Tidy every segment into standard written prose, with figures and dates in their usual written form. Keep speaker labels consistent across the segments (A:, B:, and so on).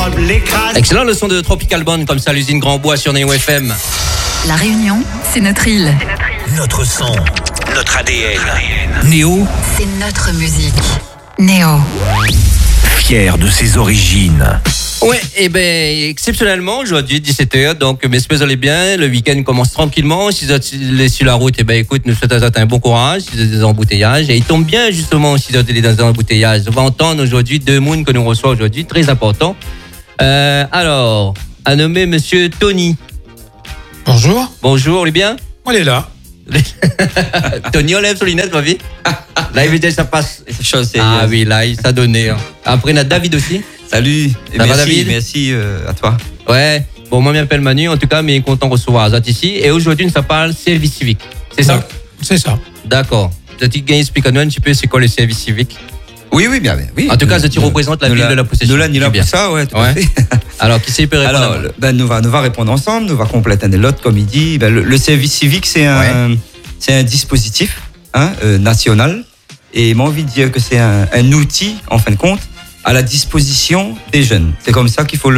A: microbes l'écrasent.
B: Excellent le son de Tropical Band comme ça, l'usine Grand Bois sur Néo FM.
C: La Réunion, c'est notre île.
A: Notre son, notre ADN.
D: Néo,
C: C'est notre musique. Néo.
D: fier de ses origines.
B: Ouais, et ben exceptionnellement aujourd'hui 17h, donc messieurs allez bien, le week-end commence tranquillement. Si vous êtes sur la route, et ben écoute, nous souhaitons un bon courage. Si vous êtes des embouteillages, et il tombe bien justement si vous êtes dans un embouteillage. On va entendre aujourd'hui deux moons que nous reçoit aujourd'hui, très important. Alors, à nommer monsieur Tony.
E: Bonjour.
B: Bonjour, il est bien?
E: On est là.
B: Tony, on lève sur lunettes, ma vie. Là, évidemment, ça passe. Ah oui, là, ça donné. Hein. Après, on a David aussi.
F: Salut,
B: Ça va, David?
F: merci à toi.
B: Ouais, bon, moi, je m'appelle Manu, en tout cas, mais content de recevoir Azat ici. Et aujourd'hui, nous, ça parle service civique. C'est ça?
E: C'est ça.
B: D'accord. Azat, explique-nous un petit peu c'est quoi le service civique.
F: Oui, bien. Oui.
B: En tout cas, Azat, tu représentes la ville de la possession.
F: Nous là pour ça, ouais, tout à fait.
B: Alors, qui s'est peut répondre?
F: Alors, nous va répondre ensemble, nous va compléter des lots, comme il dit. Le service civique, c'est un dispositif national. Et moi, envie de dire que c'est un outil, en fin de compte, à la disposition des jeunes. C'est comme ça qu'il faut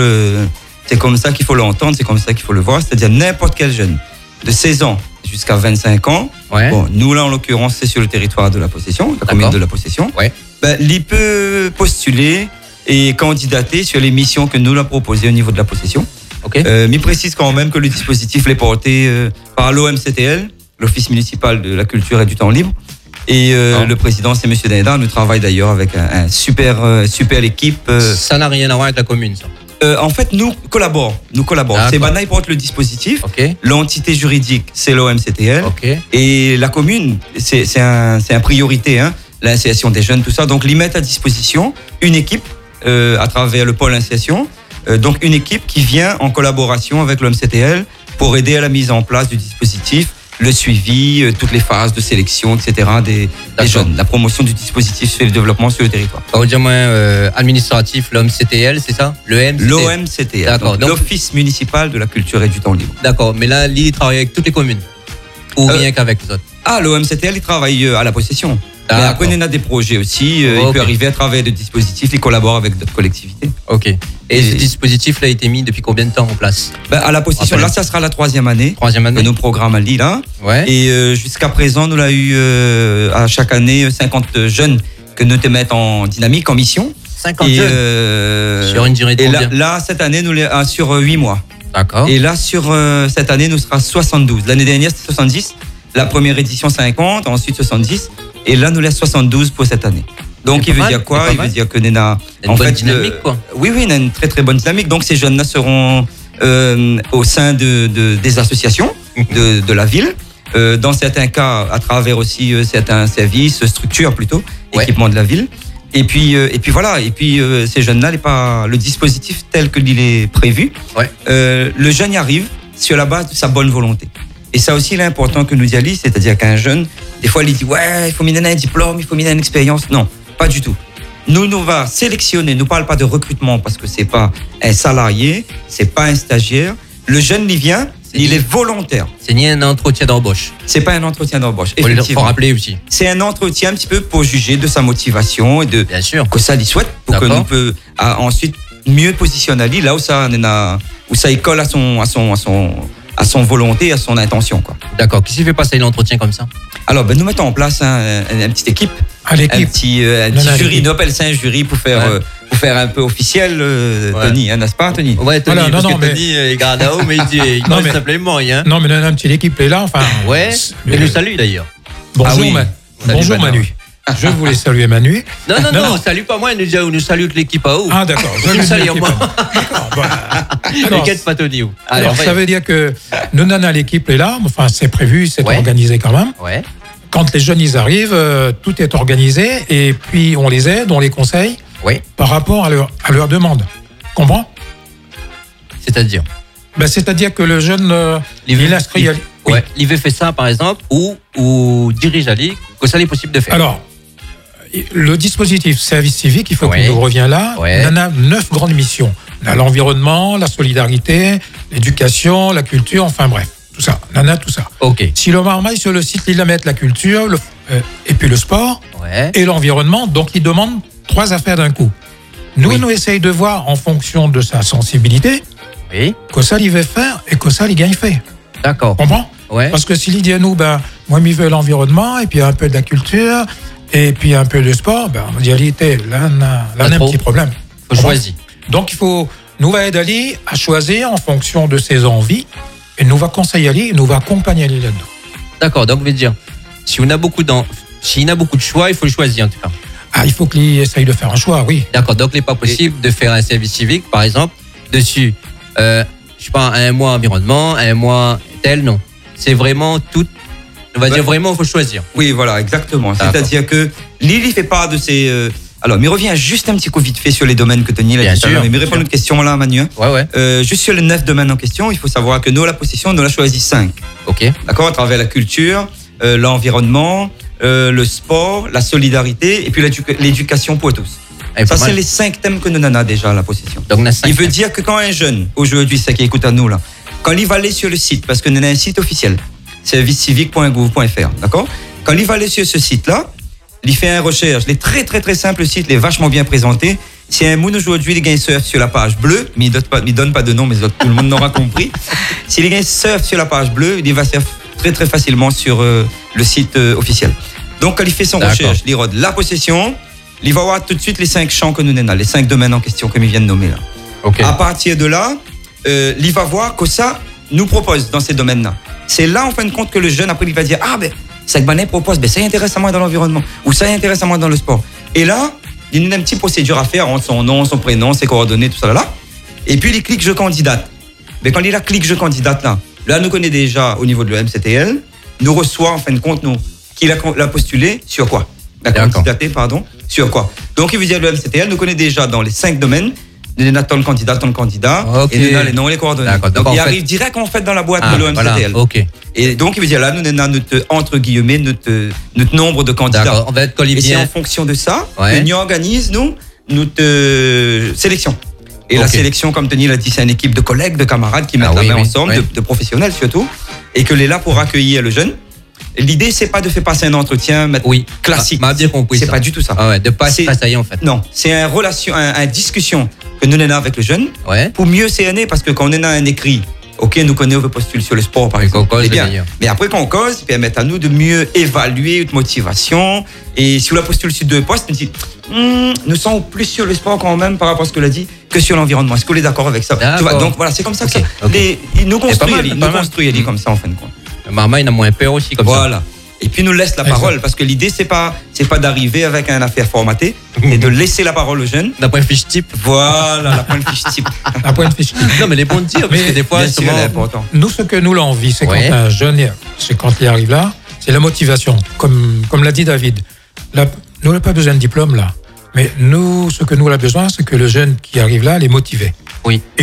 F: l'entendre, c'est comme ça qu'il faut le voir. C'est-à-dire n'importe quel jeune de 16 ans jusqu'à 25 ans.
B: Ouais.
F: Bon, nous là, en l'occurrence, c'est sur le territoire de la possession, la commune de la possession.
B: Ouais.
F: Il peut postuler et candidater sur les missions que nous l'avons proposées au niveau de la possession.
B: Ok.
F: Mais précise quand même que le dispositif est porté par l'OMCTL, l'Office municipal de la culture et du temps libre. Et le président, c'est M. Denda. Nous travaillons d'ailleurs avec un super équipe.
B: Ça n'a rien à voir avec la commune, ça.
F: En fait, nous collaborons. C'est Banaï porte le dispositif.
B: Ok.
F: L'entité juridique, c'est l'OMCTL.
B: Ok.
F: Et la commune, c'est un priorité, l'insertion des jeunes, tout ça. Donc, ils mettent à disposition une équipe à travers le pôle insertion. Donc, une équipe qui vient en collaboration avec l'OMCTL pour aider à la mise en place du dispositif, le suivi, toutes les phases de sélection, etc. des jeunes, la promotion du dispositif sur le développement sur le territoire.
B: On va dire administratif, l'OMCTL, c'est ça?
F: L'OMCTL,
B: D'accord. Donc,
F: l'Office municipal de la culture et du temps libre.
B: d'accord, mais là, il travaille avec toutes les communes? Ou rien qu'avec les autres?
F: Ah, l'OMCTL, il travaille à la possession. Mais
B: D'accord.
F: après, on a des projets aussi. Il
B: Ok.
F: peut arriver à travers des dispositifs, il collabore avec d'autres collectivités.
B: Ok. Et ce dispositif-là a été mis depuis combien de temps en place?
F: À la possession,
B: Rappelez.
F: là, ça sera la 3e année.
B: 3e année?
F: Que nos programmes à Lille.
B: Ouais.
F: Et jusqu'à présent, nous l'avons eu à chaque année 50 jeunes que nous te mettons en dynamique, en mission.
B: 50
F: et,
B: jeunes sur une durée de
F: et
B: combien?
F: là, cette année, nous l'avons sur 8 mois.
B: D'accord.
F: Et là, sur cette année, nous sera 72. L'année dernière, c'était 70. La première édition, 50. Ensuite, 70. Et là, nous l'avons 72 pour cette année. Donc,
B: C'est
F: il veut
B: pas mal,
F: dire quoi?
B: c'est
F: Il
B: pas
F: veut
B: mal.
F: dire que Nena.
B: Une bonne dynamique, quoi.
F: Oui, on a une très très bonne dynamique. Donc, ces jeunes-là seront au sein des associations de la ville. Dans certains cas, à travers aussi certains services, structures plutôt,
B: Ouais.
F: équipements de la ville. Et puis voilà. Et puis ces jeunes-là, le dispositif tel qu'il est prévu,
B: Ouais.
F: le jeune y arrive sur la base de sa bonne volonté. Et ça aussi, il est important que nous y allions, c'est-à-dire qu'un jeune, des fois, il dit ouais, il faut me donner un diplôme, il faut me donner une expérience. Non, pas du tout. Nous va sélectionner. Nous parle pas de recrutement parce que c'est pas un salarié, c'est pas un stagiaire. Le jeune, il vient, il est volontaire.
B: C'est ni un entretien d'embauche.
F: C'est pas un entretien d'embauche.
B: Faut
F: Effectivement.
B: rappeler aussi.
F: C'est un entretien un petit peu pour juger de sa motivation et de
B: Bien sûr.
F: que ça lui souhaite pour que
B: D'accord.
F: nous peut ensuite mieux positionner Ali là où ça il colle à son volonté, à son intention, quoi.
B: D'accord. Qui s'est fait passer l'entretien comme ça?
F: Alors, nous mettons en place une petite équipe,
E: À
F: un
E: l'équipe.
F: petit
E: Non,
F: jury.
E: l'équipe.
F: Nous appelle ça un jury pour faire un peu officiel, Tony, n'est-ce pas, Tony?
B: Ouais, Tony,
E: Voilà,
B: parce
E: non,
B: que
E: mais-
B: Tony, il garde là-haut, mais il dit, il
E: Non,
B: commence
E: mais-
B: simplement rien.
E: Non, mais un petit équipe est là. Enfin,
B: Ouais. Et le salut d'ailleurs.
E: Bonjour,
F: Ah oui.
E: Bonjour
F: Salut,
E: Manu. Je voulais saluer Manu.
B: Non, salut pas moi, nous salue toute l'équipe à haut.
E: Ah, d'accord.
B: Tu me salues
E: l'équipe.
B: moi.
E: D'accord, voilà. Alors,
B: T'inquiète pas, Tony.
E: alors, ça veut dire que l'équipe est là. Enfin, c'est prévu, c'est
B: Ouais.
E: organisé quand même.
B: Ouais.
E: Quand les jeunes ils arrivent, tout est organisé et puis on les aide, on les conseille
B: Ouais.
E: par rapport à leur demande. Comprends?
B: C'est-à-dire.
E: C'est-à-dire que le jeune, il inscrit. Oui.
B: Ouais. L'IV fait ça, par exemple, ou dirige à l'IG, que ça est possible de faire.
E: Alors, le dispositif service civique, il faut
B: Ouais.
E: qu'on nous revienne là.
B: Ouais.
E: On en a 9 grandes missions. On a l'environnement, la solidarité, l'éducation, la culture, enfin bref, tout ça. On en a tout ça.
B: Ok.
E: Si le marmaille sur le site, il va mettre la culture et puis le sport
B: Ouais.
E: et l'environnement, donc il demande 3 affaires d'un coup. Nous essayons de voir en fonction de sa sensibilité,
B: Oui.
E: que ça il veut faire et que ça il gagne fait.
B: D'accord.
E: Comprends?
B: Ouais.
E: Parce que s'il dit à nous, moi, je veux l'environnement, et puis un peu de la culture, et puis un peu de sport, en réalité, là, on a un
B: trop.
E: petit problème.
B: Faut choisir.
E: Donc, il faut nous va aider Ali à choisir en fonction de ses envies, et nous va conseiller Ali, et nous va accompagner Ali là-dedans.
B: D'accord. Donc, on veut dire, si on a beaucoup de choix, il faut choisir, en tout cas.
E: Ah, il faut qu'il essaye de faire un choix, oui.
B: D'accord. Donc, il n'est pas possible de faire un service civique, par exemple, dessus, je sais pas, un mois environnement, un mois tel, non. C'est vraiment tout. On va dire vraiment, il faut choisir.
F: Oui, voilà, exactement.
B: D'accord.
F: C'est-à-dire que Lily fait part de ses. Alors, mais revient juste un petit coup vite fait sur les domaines que Tony a
B: Bien
F: dit.
B: sûr,
F: Mais me répond à notre question là, Manu.
B: Ouais.
F: Juste sur les 9 domaines en question, il faut savoir que nous, la possession, nous l'a choisi 5.
B: Ok.
F: D'accord, à travers la culture, l'environnement, le sport, la solidarité et puis l'éducation pour tous.
B: Et
F: Ça,
B: pas mal.
F: c'est les 5 thèmes que nous en a déjà, la possession.
B: Donc, on a 5.
F: Il veut dire que quand un jeune, aujourd'hui, c'est qui écoute à nous là, quand il va aller sur le site, parce qu'on a un site officiel, servicecivique.gouv.fr, d'accord? Quand il va aller sur ce site-là, il fait une recherche. Il est très, très, très simple, le site, il est vachement bien présenté. Si un moun aujourd'hui, il gagne surf sur la page bleue, mais il donne pas de nom, mais tout le monde l'aura compris. S'il gagne surf sur la page bleue, il va se faire très, très facilement sur le site officiel. Donc, quand il fait son
B: D'accord.
F: recherche, il rôde la possession, il va voir tout de suite les 5 champs que nous avons, les 5 domaines en question que nous vient de nommer là.
B: Ok.
F: À partir de là, il va voir que ça nous propose dans ces domaines-là. C'est là, en fin de compte, que le jeune, après, il va dire, ça que Banet propose, ça intéresse à moi dans l'environnement, ou ça intéresse à moi dans le sport. Et là, il y a une petite procédure à faire, entre son nom, son prénom, ses coordonnées, tout ça là. Et puis, il clique je candidate. Mais quand il a clique je candidate là, nous connaît déjà au niveau de l'EMCTL, nous reçoit, en fin de compte, qu'il a postulé sur quoi? La candidaté, sur quoi? Donc, il veut dire le MCTL nous connaît déjà dans les 5 domaines. Il y a ton candidat,
B: Ok.
F: et il y a les noms et les coordonnées.
B: D'accord.
F: Donc,
B: Donc,
F: il
B: en fait-
F: arrive direct en fait dans la boîte de
B: Voilà.
F: l'OMCTL.
B: Ok.
F: Et donc, il veut dire là, nous avons notre, entre guillemets, notre nombre de candidats.
B: D'accord. En fait, quand il
F: Et c'est
B: vient.
F: en fonction de ça
B: Ouais.
F: que nous organisons notre sélection. Et la
B: Ok.
F: sélection, comme Tony l'a dit, c'est une équipe de collègues, de camarades qui mettent la main ensemble,
B: ouais.
F: de professionnels surtout, et que l'est là pour accueillir le jeune. L'idée, c'est pas de faire passer un entretien classique.
B: M'a bien compris.
F: C'est
B: ça.
F: pas du tout ça.
B: Ah ouais, de pas
F: C'est-
B: se passer en fait.
F: Non, c'est un discussion que nous avons avec le jeune
B: Ouais.
F: pour mieux cerner, parce que quand on a un écrit, ok, nous connaissons, on veut postuler sur le sport par exemple,
B: qu'on cause,
F: c'est bien.
B: le meilleur.
F: Mais après quand on cause, ça permet à nous de mieux évaluer notre motivation. Et si on la postule sur 2 postes, on dit, nous sommes plus sur le sport quand même par rapport à ce que l'a dit que sur l'environnement. Est-ce que vous êtes d'accord avec ça? Tu vois, donc voilà, c'est comme ça que
B: Ok,
F: ça.
B: ok.
F: Il nous construit,
B: mal,
F: il
B: pas
F: nous
B: mal.
F: construit, il dit comme ça en fin de compte.
B: Maman, il a moins peur aussi comme ça.
F: Voilà. Et puis nous laisse la
E: Exact.
F: parole, parce que l'idée c'est pas d'arriver avec une affaire formatée, et de laisser la parole aux jeunes.
B: D'après fiche type.
F: Voilà, la pointe fiche type.
E: Un point de fiche.
B: Non, mais les bons de dire, parce que des fois,
F: Bien sûr,
B: justement,
F: elle est importante.
E: Nous, ce que nous l'envie, c'est
B: Ouais.
E: quand un jeune, c'est quand il arrive là, c'est la motivation. Comme l'a dit David, là, nous n'avons pas besoin de diplôme là. Mais nous, ce que nous avons besoin, c'est que le jeune qui arrive là, il est motivé.
B: Oui.
E: Et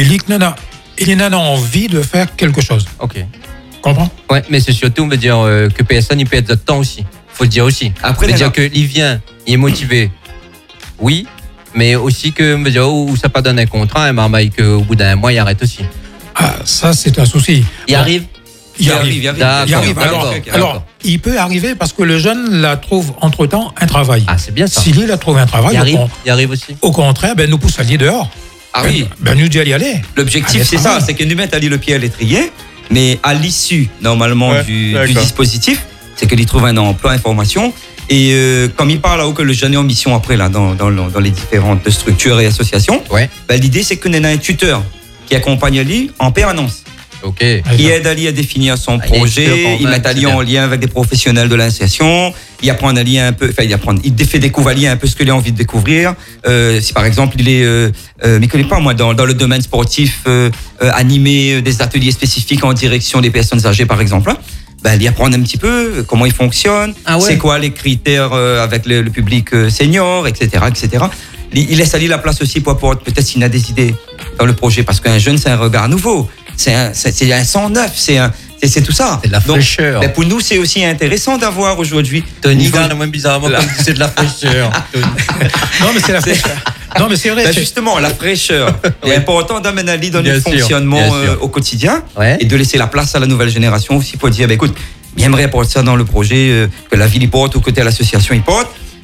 E: il en a envie de faire quelque chose.
B: Ok.
E: Comprends?
B: Ouais, mais c'est surtout, on veut dire que personne, il peut être de temps aussi. Faut le dire aussi.
F: Après,
B: on veut dire
F: d'accord.
B: qu'il vient, il est motivé. Oui, mais aussi que, on veut dire, où ça pas donne un contrat, un marmaille qu'au bout d'un mois, il arrête aussi.
E: Ah, ça, c'est un souci.
B: Il
E: Bon,
B: arrive.
E: Il arrive.
B: D'accord.
E: Il arrive.
B: D'accord.
E: Alors, il peut arriver parce que le jeune la trouve entre-temps un travail.
B: Ah, c'est bien ça.
E: S'il il a trouvé un travail,
B: Il arrive aussi.
E: au contraire, nous pousse à aller dehors.
F: Ah oui.
E: Nous dit à y aller.
F: L'objectif,
E: Allez,
F: c'est ça,
E: travail.
F: c'est que nous mettons à le pied à l'étrier, mais à l'issue, normalement,
B: Ouais,
F: du
B: d'accord.
F: dispositif, c'est qu'il trouve un emploi, une formation. Et comme il parle là-haut que le jeune est en mission après, là, dans les différentes structures et associations,
B: Ouais.
F: l'idée, c'est qu'on ait un tuteur qui accompagne Ali en permanence,
B: Ok.
F: qui aide Ali à définir son
B: tuteur quand
F: projet, il
B: même,
F: met Ali
B: c'est
F: en lien avec des professionnels de l'insertion, il apprend à Ali un peu, il fait découvrir Ali un peu ce qu'il a envie de découvrir. Si par exemple il est, mais connais pas moi, dans le domaine sportif, animer des ateliers spécifiques en direction des personnes âgées par exemple, hein, il apprend un petit peu comment il fonctionne,
B: Ah ouais.
F: c'est quoi les critères avec le public senior, etc., etc. Il laisse Ali la place aussi pour apporter peut-être s'il a des idées dans le projet, parce qu'un jeune c'est un regard nouveau, c'est un sang neuf, c'est tout ça.
B: C'est de la
F: Donc,
B: fraîcheur.
F: pour nous, c'est aussi intéressant d'avoir aujourd'hui.
B: Tony
F: niveau-
B: regarde moins bizarrement comme si c'est de la fraîcheur.
E: Non, mais c'est la fraîcheur. Non, mais c'est vrai. c'est-
F: justement, la fraîcheur. Il est important d'amener Ali dans
B: Bien
F: le
B: sûr,
F: fonctionnement
B: bien sûr.
F: au quotidien,
B: Ouais.
F: et de laisser la place à la nouvelle génération aussi pour dire, écoute, j'aimerais apporter ça dans le projet que la ville y porte ou que telle association y porte.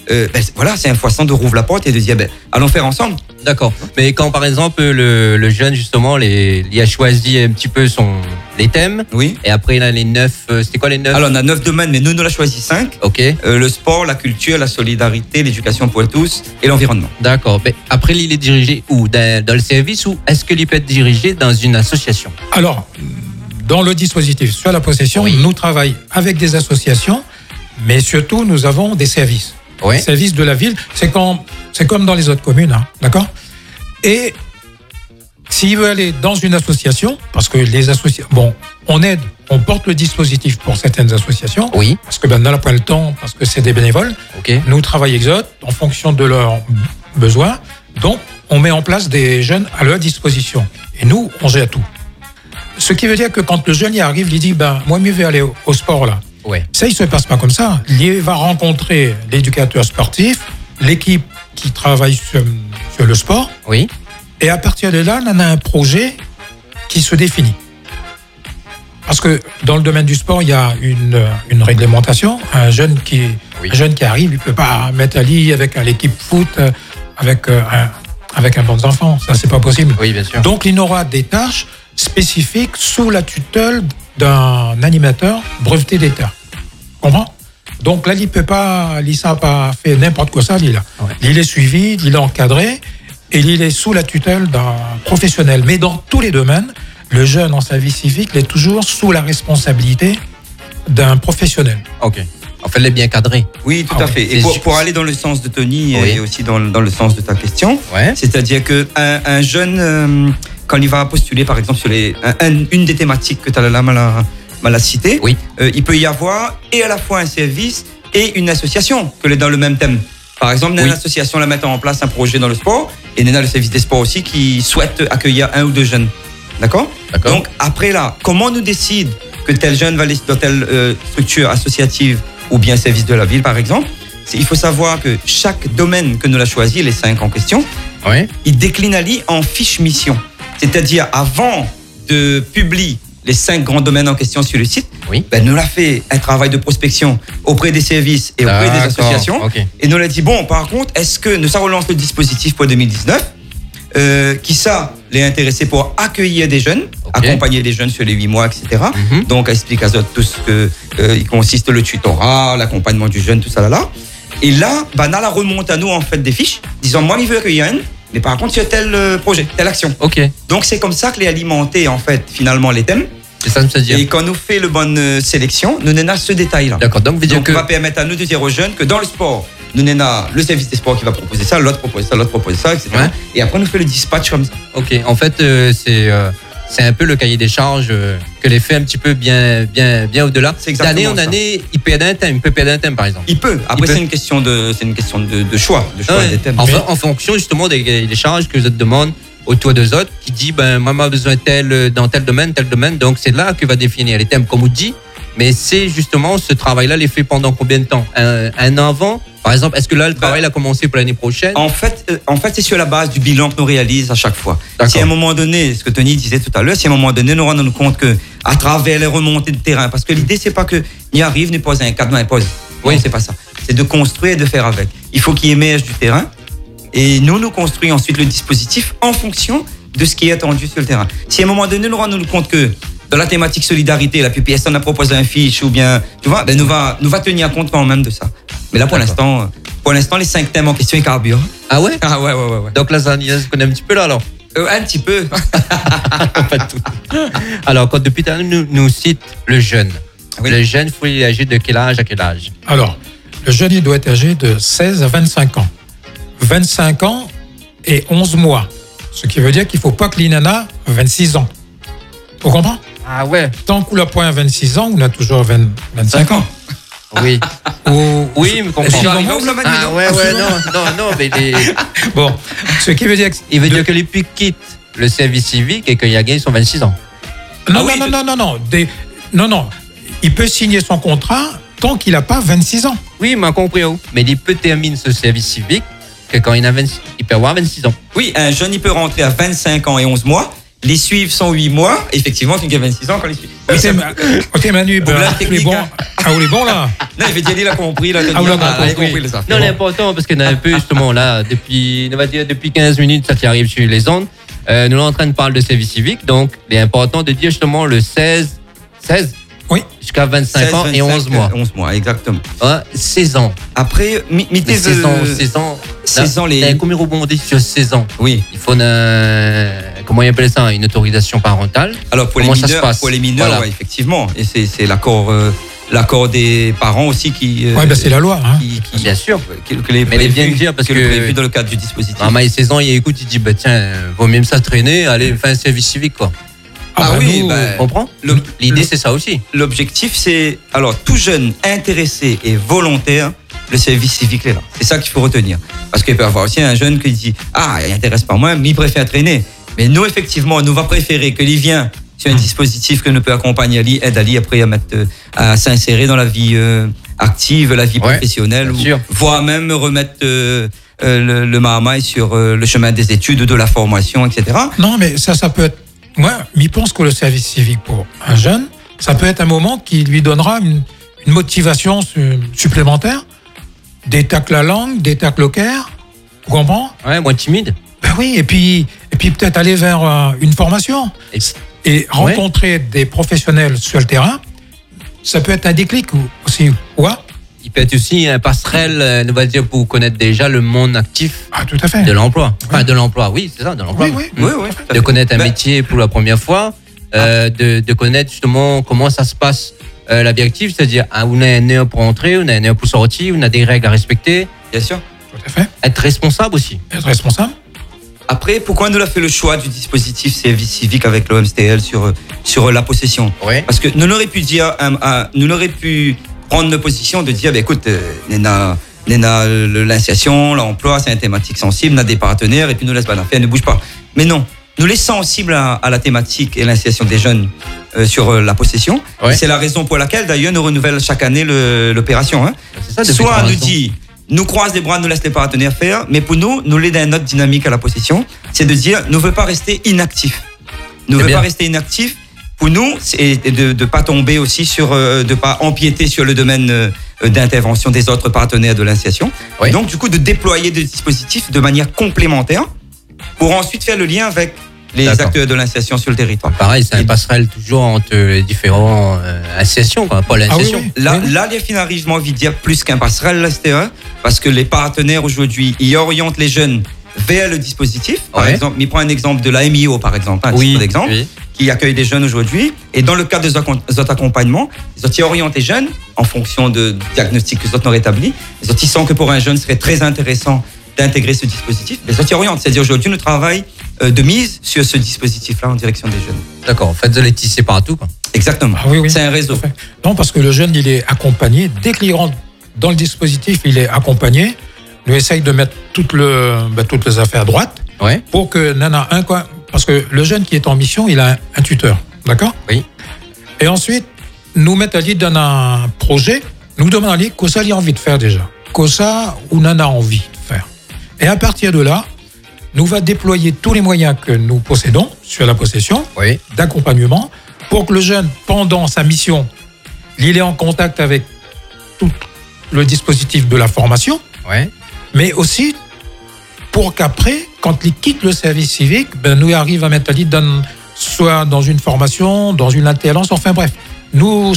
F: voilà, c'est une façon de rouvrir la porte et de dire, allons faire ensemble.
B: D'accord. Mais quand par exemple le jeune justement il a choisi un petit peu les thèmes.
F: Oui.
B: Et après il a les 9. C'était quoi les 9?
F: Alors on a 9 domaines, mais nous on a choisi 5.
B: Ok.
F: Le sport, la culture, la solidarité, l'éducation pour tous et l'environnement.
B: D'accord. Mais après il est dirigé où? Dans le service, ou est-ce qu'il peut être dirigé dans une association?
E: Alors, dans le dispositif sur la possession,
B: Oui.
E: nous travaillons avec des associations, mais surtout nous avons des services.
B: Oui.
E: Les services de la ville, c'est comme dans les autres communes, hein, d'accord? Et s'il veut aller dans une association, parce que les associations, on aide, on porte le dispositif pour certaines associations,
B: Oui.
E: parce que n'a pas le temps, parce que c'est des bénévoles.
B: Ok.
E: Nous travaillons Exode en fonction de leurs besoins, donc on met en place des jeunes à leur disposition. Et nous, on gère tout. Ce qui veut dire que quand le jeune y arrive, il dit, moi, mieux vais aller au sport, là.
B: Ouais.
E: Ça, il se passe pas comme ça. Il va rencontrer l'éducateur sportif, l'équipe qui travaille sur le sport,
B: Oui.
E: et à partir de là, on a un projet qui se définit. Parce que dans le domaine du sport, il y a une réglementation. Un jeune qui arrive, il peut pas mettre à lit avec l'équipe foot, avec un bon enfant. Ça, c'est pas possible.
B: Oui, bien sûr.
E: Donc, il aura des tâches spécifiques sous la tutelle d'un animateur breveté d'État. Comprends? Donc là, il peut pas, l'ISA n'a pas fait n'importe quoi ça, lui, là.
B: Ouais.
E: Il est suivi, il est encadré, et il est sous la tutelle d'un professionnel. Mais dans tous les domaines, le jeune en service civique il est toujours sous la responsabilité d'un professionnel.
B: Ok. En fait, il est bien cadré.
F: Oui, tout à fait. Et pour aller dans le sens de Tony
B: Oui.
F: et aussi dans le sens de ta question,
B: Ouais.
F: c'est-à-dire que un jeune, quand il va postuler, par exemple, sur une des thématiques que tu as là mal à citer,
B: Oui.
F: il peut y avoir et à la fois un service et une association que dans le même thème. Par exemple, une association la mettant en place un projet dans le sport et le service des sports aussi qui souhaite accueillir 1 ou 2 jeunes. D'accord? Donc après là, comment nous décide que tel jeune va aller dans telle structure associative ou bien service de la ville, par exemple? Il faut savoir que chaque domaine que nous a choisi, les 5 en question,
B: Ouais.
F: il décline en fiche mission. C'est-à-dire, avant de publier les 5 grands domaines en question sur le site,
B: Oui.
F: nous l'a fait un travail de prospection auprès des services et auprès des associations.
B: Ok.
F: Et nous l'a dit, par contre, est-ce que nous ça relance le dispositif pour 2019 qui ça les intéressés pour accueillir des jeunes, accompagner des jeunes sur les 8 mois, etc. Donc, explique à tout ce que il consiste le tutorat, l'accompagnement du jeune, tout ça là. Et là, Nala remonte à nous en fait des fiches, disant moi, il veut accueillir un, mais par contre, il y a tel projet, telle action.
B: Ok.
F: Donc, c'est comme ça que les alimenter en fait finalement les thèmes.
B: C'est ça, me dire.
F: Et quand nous fait le bonne sélection, nous n'avons ce détail-là.
B: D'accord. Donc,
F: on va permettre à nous de dire aux jeunes que dans le sport, nous n'avons le service des sports qui va proposer ça, l'autre propose ça, l'autre propose ça, etc.
B: Ouais.
F: Et après, on nous fait le dispatch comme ça.
B: Ok. En fait, c'est un peu le cahier des charges que les fait un petit peu bien au-delà. D'année en année, il peut perdre un thème, par exemple.
F: Il peut. Après, c'est une question de choix, des thèmes.
B: En fonction justement des charges que je te demande autour des autres, qui dit moi j'ai besoin dans tel domaine. Donc c'est là que va définir les thèmes, comme on dit. Mais c'est justement ce travail-là, les fait pendant combien de temps? Un an avant? Par exemple, est-ce que là, le travail a commencé pour l'année prochaine?
F: En fait, c'est sur la base du bilan que nous réalisons à chaque fois. Si à un moment donné, ce que Tony disait tout à l'heure, si à un moment donné, nous rendons compte que à travers les remontées de terrain, parce que l'idée, c'est pas que n'y arrive, n'y pose un cadre, impose. Oui, c'est pas ça. C'est de construire et de faire avec. Il faut qu'il émerge du terrain. Et nous construisons ensuite le dispositif en fonction de ce qui est attendu sur le terrain. Si à un moment donné, nous rendons compte que dans la thématique solidarité, la PPS, on a proposé un fiche ou bien, tu vois, nous va tenir compte quand même de ça. Mais là, pour l'instant, les 5 thèmes en question, ils carburent.
B: Ah ouais?
F: Ah ouais.
B: Donc là, ça se connaît un petit peu là, alors?
F: Un petit peu.
B: Pas tout. Alors, quand depuis tout à l'heure, nous cite le jeune. Oui. Le jeune, il faut y âgé de quel âge à quel âge?
E: Alors, le jeune, il doit être âgé de 16 à 25 ans. 25 ans et 11 mois. Ce qui veut dire qu'il ne faut pas que l'INANA 26 ans. Vous comprenez?
B: Ah ouais.
E: Tant qu'on a point 26 ans, on a toujours 25 ans.
B: Oui. Oui, mais comprends.
F: Ah
B: ouais, non, mais
E: Bon, ce qui veut dire que...
B: Il veut dire que les plus quittent le service civique et qu'il y a gagné son 26 ans.
E: Non. Non. Il peut signer son contrat tant qu'il n'a pas 26 ans.
B: Oui, mais compris. Mais il peut terminer ce service civique que quand il a 26, il peut avoir 26 ans.
F: Oui, un jeune, il peut rentrer à 25 ans et 11 mois. Les suivre sont 8 mois. Effectivement, c'est qu'il y a 26 ans quand les suivre. Oui, c'est
E: Ok, Manu,
F: Bon, là,
E: les
F: technique,
E: bons.
F: hein.
E: Ah, vous les bons, là?
F: Non, il veut dire, il a compris. Là,
E: Ah, vous l'avez
F: compris, ça.
B: Non, l'important, parce qu'on a un peu justement là, depuis 15 minutes, ça qui arrive sur les ondes. Nous sommes en train de parler de service civique, donc il est important de dire justement le 16
E: Oui.
B: jusqu'à 25 ans et 11 mois.
F: 11 mois, exactement.
B: Ouais, 16 ans.
F: Après,
B: Mais 16 ans.
F: 16 ans, les.
B: Là, combien rebondit sur 16 ans?
F: Oui.
B: Il faut comment il appelle ça? Une autorisation parentale.
F: Alors pour
B: Comment
F: les
B: ça se
F: mineurs,
B: passe Voilà.
F: ouais, effectivement. Et c'est l'accord des parents aussi qui.
E: Ouais, ben c'est la loi. Hein.
B: Bien sûr.
F: Que les
B: Mais il est bien de dire parce
F: que
B: que-
F: prévu dans le cadre du dispositif.
B: Maman, il a 16 ans, il écoute, il dit, bah tiens, vaut même ça traîner, allez, faire un service civique, quoi.
F: Ah
E: bah,
F: oui,
E: nous,
F: bah,
B: Tu comprends?
F: le-
B: L'idée,
F: le-
B: c'est ça aussi.
F: L'objectif, c'est alors tout jeune intéressé et volontaire, le service civique est là. C'est ça qu'il faut retenir. Parce qu'il peut y avoir aussi un jeune qui dit ah, il n'intéresse pas moi, mais il préfère traîner. Mais nous, effectivement, nous va préférer que lui vienne sur un dispositif que nous peut accompagner Ali, aide Ali après à s'insérer dans la vie active, la vie
B: Ouais,
F: professionnelle,
B: bien
F: ou
B: sûr.
F: voire même remettre le Mahamay sur le chemin des études, de la formation, etc.
E: Non, mais ça peut être. Moi, je pense que le service civique pour un jeune, ça peut être un moment qui lui donnera une motivation supplémentaire. Des tacles la langue, des tacles au cœur. Vous comprenez?
B: Ouais, moins timide.
E: Ben oui, et puis peut-être aller vers une formation. Et rencontrer des professionnels sur le terrain, ça peut être un déclic aussi. Ouais.
B: Il peut être aussi un passerelle, on va dire, pour connaître déjà le monde actif
E: Ah, tout à fait.
B: de l'emploi. Enfin, de l'emploi, oui, c'est ça, de l'emploi.
E: Oui, oui.
F: Oui, oui. tout à
B: De
F: fait.
B: connaître un
F: Ben,
B: métier pour la première fois, de connaître justement comment ça se passe la vie active, c'est-à-dire on a un heure pour entrer, on a un heure pour sortir, on a des règles à respecter,
F: Bien sûr.
E: Tout à fait.
B: être responsable aussi.
E: Être responsable.
F: Après, pourquoi nous a fait le choix du dispositif service civique avec l'OMSTL sur la possession?
B: Ouais.
F: Parce que nous n'aurions pu dire, nous n'aurions pu prendre nos positions de dire, bah, écoute, l'insertion, l'emploi, c'est une thématique sensible, on a des partenaires et puis nous laisse pas la faire, ne bouge pas. Mais non, nous les sensibles à la thématique et l'insertion des jeunes sur la possession.
B: Ouais.
F: Et c'est la raison pour laquelle d'ailleurs nous renouvelle chaque année l'opération. Hein.
B: C'est ça, depuis
F: Soit
B: 3
F: nous
B: ans.
F: dit, nous croise les bras, nous laisse les partenaires faire, mais pour nous l'aide à une autre dynamique à la possession, c'est de dire, nous ne veut pas rester inactifs. Nous ne
B: C'est
F: veut
B: bien.
F: pas rester inactifs. Pour nous, c'est de ne pas tomber aussi de pas empiéter sur le domaine d'intervention des autres partenaires de l'insertion.
B: Oui.
F: Donc, du coup, de déployer des dispositifs de manière complémentaire pour ensuite faire le lien avec les
B: D'accord.
F: acteurs de l'insertion sur le territoire.
B: Pareil, c'est un passerelle toujours entre les différents associations, quoi, pas l'insertion.
E: Ah oui, oui.
F: Là, les financiers, j'ai envie de dire plus qu'un passerelle, là, c'était parce que les partenaires aujourd'hui, ils orientent les jeunes vers le dispositif. Par
B: Ouais.
F: exemple, il prend un exemple de la MIO, par exemple, un
B: Oui,
F: titre d'exemple,
B: oui.
F: qui accueille des jeunes aujourd'hui. Et dans le cadre des autres accompagnements, ils orientent les jeunes en fonction de diagnostics que les autres ont rétablis. Les autres, ils sentent que pour un jeune, ce serait très intéressant d'intégrer ce dispositif. Les autres, ils orientent. C'est-à-dire aujourd'hui, nous travaillons de mise sur ce dispositif-là en direction des jeunes.
B: D'accord, faites de les tisser partout, quoi.
F: Exactement.
E: Ah oui, oui.
F: C'est un réseau.
E: Tout à fait. Non, parce que le jeune, il est accompagné. Dès qu'il rentre dans le dispositif, il est accompagné. Nous essaye de mettre toutes les affaires droites
B: Ouais.
E: pour que nana un quoi. Parce que le jeune qui est en mission, il a un tuteur. D'accord?
B: Oui.
E: Et ensuite, nous mettre à l'idée dans un projet, nous demandons à l'idée que ça il a envie de faire déjà. Que ça ou nana a envie de faire. Et à partir de là, nous va déployer tous les moyens que nous possédons sur la possession
B: Oui.
E: d'accompagnement pour que le jeune, pendant sa mission, il est en contact avec tout le dispositif de la formation,
B: Ouais.
E: mais aussi pour qu'après, quand il quitte le service civique, nous arrive à mettre à l'idée soit dans une formation, dans une alternance, enfin bref, nous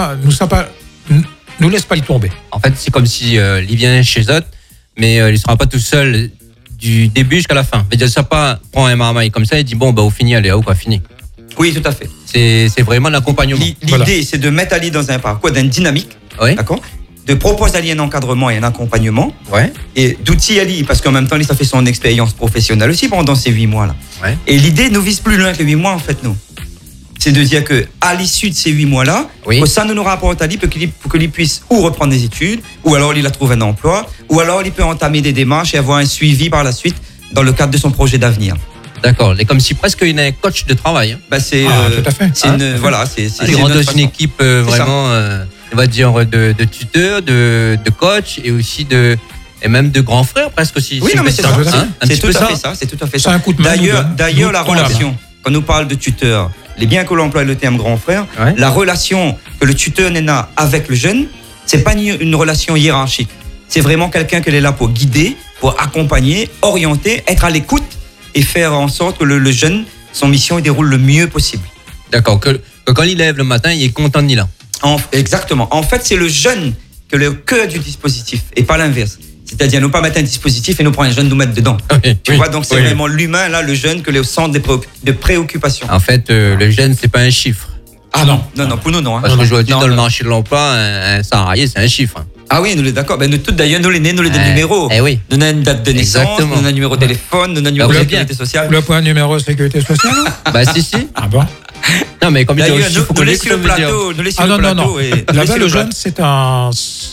E: laisse pas y tomber.
B: En fait, c'est comme si il vient chez eux, mais il ne sera pas tout seul du début jusqu'à la fin. Il ne sera pas prend un marmaille comme ça et dit bon, bah, au fini, allez, quoi, fini.
F: Oui, tout à fait.
B: C'est vraiment l'accompagnement.
F: L'idée,
E: Voilà.
F: c'est de mettre Ali dans un parcours d'une dynamique,
B: Oui.
F: d'accord? De proposer Ali un encadrement et un accompagnement,
B: Ouais.
F: et d'outils Ali, parce qu'en même temps, ça fait son expérience professionnelle aussi pendant ces 8 mois-là.
B: Ouais.
F: Et l'idée nous vise plus loin que 8 mois, en fait, nous. C'est de dire que à l'issue de ces 8 mois-là,
B: Oui.
F: que ça nous rapporte Ali pour qu'il puisse ou reprendre des études, ou alors il a trouvé un emploi, ou alors il peut entamer des démarches et avoir un suivi par la suite dans le cadre de son projet d'avenir.
B: D'accord. C'est comme si presque il y a un coach de travail. Hein.
F: Bah, c'est
E: Tout à fait.
F: c'est une voilà, c'est
B: Il rentre
F: notre
B: dans
F: façon.
B: une équipe vraiment, on va dire, de tuteurs, de coach et aussi et même de grands frères presque aussi.
F: Oui,
B: Si
F: non,
B: on
F: mais
B: peut
F: c'est
B: dire,
F: ça.
B: hein, un
F: C'est
B: petit
F: tout
B: peu
F: à
B: ça.
F: fait ça. C'est tout à fait
E: C'est
F: ça.
E: un coup de main,
F: D'ailleurs,
E: nous
F: la
E: collabons.
F: relation. quand on parle de tuteur, les bien que l'on emploie le terme grand frère,
B: Ouais.
F: la relation que le tuteur a avec le jeune, c'est pas une relation hiérarchique. C'est vraiment quelqu'un qui est là pour guider, pour accompagner, orienter, être à l'écoute et faire en sorte que le jeune, son mission, il déroule le mieux possible.
B: D'accord, que quand il lève le matin, il est content de là.
F: Exactement. En fait, c'est le jeune que le cœur du dispositif et pas l'inverse. C'est-à-dire ne pas mettre un dispositif et nous prendre un jeune nous mettre dedans. Tu vois, donc c'est vraiment l'humain, là, le jeune, que le centre de préoccupation.
B: En fait, le jeune, c'est pas un chiffre.
F: Ah non, pour nous, non. Hein.
B: Parce que je vois
F: Non,
B: dans le
F: non.
B: marché de l'emploi, un salarié, c'est un chiffre.
F: Ah oui, nous les d'accord. Ben, nous tous d'ailleurs, nous les nés, nous les des numéros.
B: Eh oui.
F: Nous avons une date de naissance,
B: Exactement.
F: nous avons un numéro de téléphone, nous avons un numéro
B: vous
F: de
B: l'avez
F: sécurité sociale.
E: Le point numéro sécurité sociale.
B: Bah, si.
E: Ah bon?
B: Non, mais comme il dit
F: D'ailleurs,
B: aussi, il faut
F: nous
B: qu'on
F: laissons le
B: l'écoute, je veux dire.
F: plateau, nous laissons
E: Ah
F: le
E: non, non,
F: plateau.
E: non.
F: et- nous
E: Là-bas,
F: laissons
E: le
F: le
E: jeune,
F: plateau.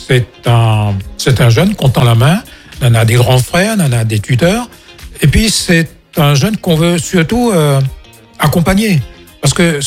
E: c'est un jeune qu'on tend la main. On a des grands frères, on a des tuteurs. Et puis, c'est un jeune qu'on veut surtout accompagner. Parce que,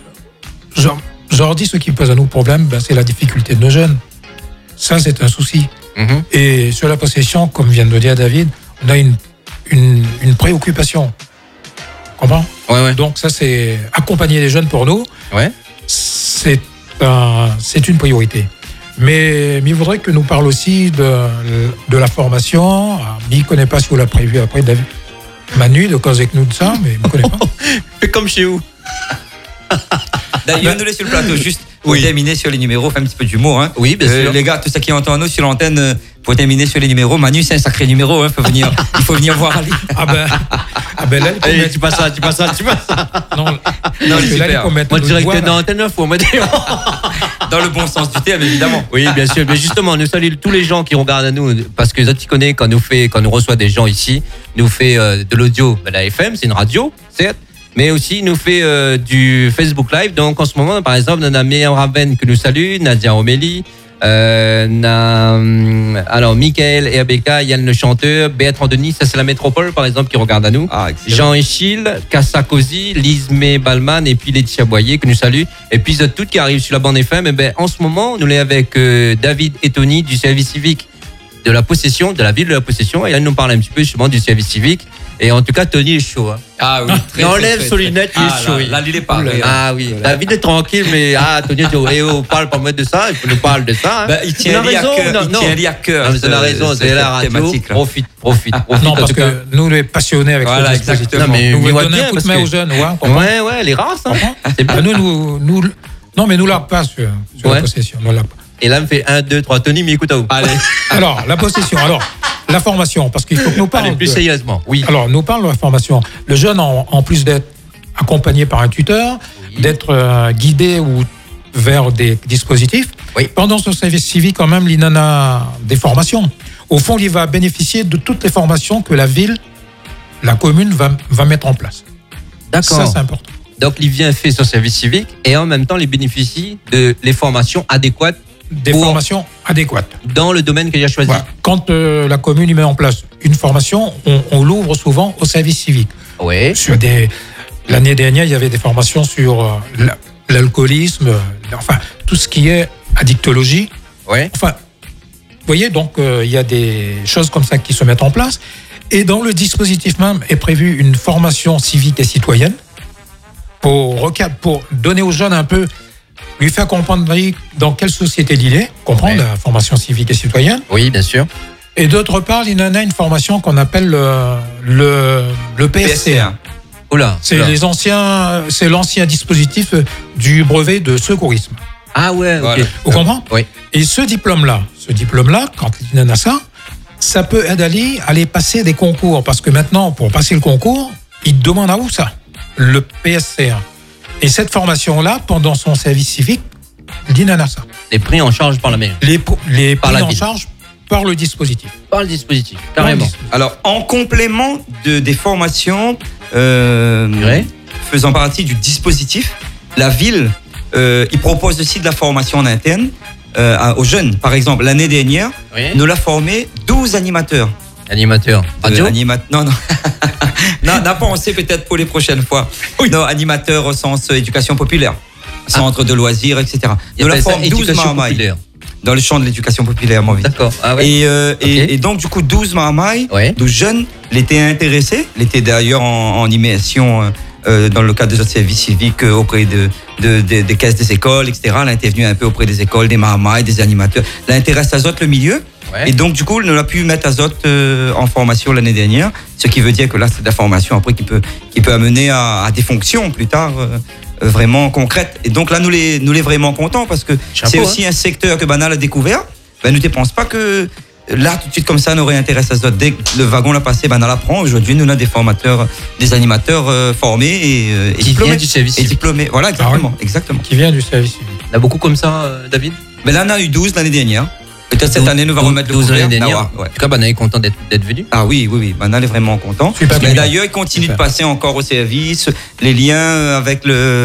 E: je leur dis, ce qui pose à nous problème, ben, c'est la difficulté de nos jeunes. Ça, c'est un souci.
B: Mhm.
E: Et sur la possession, comme vient de le dire David, on a une préoccupation. Comprends?
B: Ouais.
E: Donc ça, c'est accompagner les jeunes pour nous.
B: Ouais.
E: C'est une priorité. Mais il faudrait que nous parle aussi de la formation. Il ne connaît pas si vous l'a prévu après, David. Manu, de cause avec nous de ça, mais il ne connaît pas.
B: Fais comme chez vous.
F: D'ailleurs, nous laissons le plateau juste pour terminer sur les numéros, faire un petit peu d'humour. Hein.
B: Oui, bien sûr.
F: Les gars, tout ça qui entend nous sur l'antenne, pour terminer sur les numéros, Manu, c'est un sacré numéro. Hein, il faut venir voir Ali.
E: Ah ben là, il faut
B: Allez,
E: mettre-
B: tu passes ça.
E: Non,
F: Non,
E: parce que là,
F: super.
E: il faut mettre
B: Moi,
E: le
B: directeur
E: doigt, là.
B: dans l'antenne, il faut moi dire.
F: Dans le bon sens du terme, évidemment.
B: Oui, bien sûr. Mais justement, nous saluons tous les gens qui regardent à nous, parce que tu connais quand nous reçoit des gens ici, nous fait de l'audio, la FM, c'est une radio, certes, mais aussi nous fait du Facebook Live. Donc en ce moment, par exemple, on a Myriam Raven que nous salue, Nadia Omélie, alors Michael et Abeka, Yann le chanteur, Bertrand Denis, ça c'est la métropole par exemple qui regarde à nous.
F: Ah, excellent.
B: Jean Echille, Cassa Cosi, Lismé Balman et puis Laetitia Boyer que nous salue. Et puis toutes qui arrivent sur la bande FM. Et ben en ce moment, nous l'avons avec David et Tony du service civique de la possession, de la ville de la possession. Et là, il nous parle un petit peu justement du service civique. Et en tout cas, Tony est chaud. Hein.
F: Ah oui, très,
B: Il
F: très,
B: enlève
F: très,
B: son
F: très.
B: lunette, il est chaud.
F: Là, il est pas.
B: Ah oui, David est tranquille, mais Tony, on parle pas mal de ça. Il nous parle de ça. Hein.
F: Ben, il tient Ali à cœur.
B: Non, mais c'est la raison, c'est la radio.
F: thématique, là.
B: Profite.
E: Non,
B: en
E: parce
B: tout cas.
E: que nous, les passionnés avec
F: Voilà,
E: ce dispositif.
F: exactement.
B: Non, mais
E: Nous
B: il
E: voulons
B: voit
E: donner
B: bien,
E: un coup de
B: parce
E: main
B: que-
E: aux jeunes. Ouais, on comprend.
B: Ouais, les races. Hein. C'est bien.
E: Ah, non, mais nous l'a pas sur
B: Ouais.
E: la possession. Nous l'a pas.
B: Et là, il me fait 1, 2, 3. Tony, mais écoute à vous.
F: Allez.
E: Alors, la possession. Alors, la formation, parce qu'il faut que nous
B: Allez,
E: parlions.
B: plus sérieusement. Oui.
E: Alors, nous parlons de la formation. Le jeune, en plus d'être accompagné par un tuteur, d'être guidé ou vers des dispositifs,
B: Oui.
E: pendant son service civique, quand même, il en a des formations. Au fond, il va bénéficier de toutes les formations que la ville, la commune va mettre en place. Ça,
B: D'accord.
E: c'est important.
B: Donc, il vient faire son service civique et en même temps, il bénéficie de les formations adéquates
E: Des
B: Pour-
E: formations adéquates.
B: dans le domaine qu'il a choisi.
E: Voilà. Quand la commune y met en place une formation, on l'ouvre souvent au service civique.
B: Oui.
E: L'année dernière, il y avait des formations sur l'alcoolisme, enfin, tout ce qui est addictologie.
B: Oui.
E: Enfin, vous voyez, donc, il y a des choses comme ça qui se mettent en place. Et dans le dispositif même est prévue une formation civique et citoyenne pour donner aux jeunes un peu, lui faire comprendre dans quelle société il est, comprendre
B: Ouais.
E: la formation civique et citoyenne.
B: Oui, bien sûr.
E: Et d'autre part, il en a une formation qu'on appelle le PSCA.
B: Oula.
E: C'est
B: oula.
E: c'est l'ancien dispositif du brevet de secourisme.
B: Ah ouais, ok.
F: Voilà.
E: Vous comprenez?
B: Oui.
E: Et ce diplôme-là, quand il en a ça peut aider à aller passer des concours. Parce que maintenant, pour passer le concours, il demande à où ça? Le PSCA. Et cette formation-là, pendant son service civique, il en a ça.
B: Les prix en charge par la mairie.
E: Les
B: Par
E: pris
B: la
E: en
B: ville.
E: charge par le dispositif.
B: Par le dispositif, carrément.
F: Alors, en complément des formations
B: Ouais.
F: faisant partie du dispositif, la ville, il propose aussi de la formation en interne aux jeunes. Par exemple, l'année dernière,
B: Oui.
F: nous l'a formé 12 animateurs.
B: Animateur. Radio.
F: Non. Non, n'a pensé peut-être pour les prochaines fois. Non, animateurs au sens éducation populaire, centre de loisirs, etc.
B: Il
F: Nous la
B: appelle ça
F: forme 12
B: éducation
F: marmailles
B: populaire.
F: dans le champ de l'éducation populaire, moi.
B: D'accord. Ah ouais.
F: Et donc, du coup, 12 marmailles,
B: Ouais.
F: 12 jeunes l'étaient intéressés, l'étaient d'ailleurs en immersion dans le cadre de notre service civique auprès des caisses des écoles, etc. Elle a intervenu un peu auprès des écoles, des marmailles, des animateurs. Elle intéresse Azote le milieu.
B: Ouais.
F: Et donc, du coup, on a pu mettre Azote en formation l'année dernière, ce qui veut dire que là, c'est de la formation après qui peut amener à des fonctions plus tard vraiment concrètes. Et donc là, nous les vraiment contents parce que
B: Chapeau,
F: c'est aussi un secteur que Banal a découvert. Ben, nous ne pensons pas que là, tout de suite, comme ça, nous réintéresse Azote. Dès que le wagon l'a passé, Banal apprend. Aujourd'hui, nous, on a des formateurs, des animateurs formés et
B: Qui
F: diplômés.
B: vient du service
F: Et
B: civique.
F: diplômés. Voilà, exactement. exactement.
E: Qui vient du service civique.
B: Il y en a beaucoup comme ça, David.
F: Mais là, on a eu 12 l'année dernière. Peut-être cette année, nous va remettre le
B: 12
F: couvert.
B: l'année dernière.
F: Ah, ouais.
B: En tout cas, Banal est content d'être venu.
F: Ah oui, Banal est vraiment content.
E: Super
F: Mais
E: bien.
F: d'ailleurs, il continue
E: Super.
F: de passer encore au service, les liens avec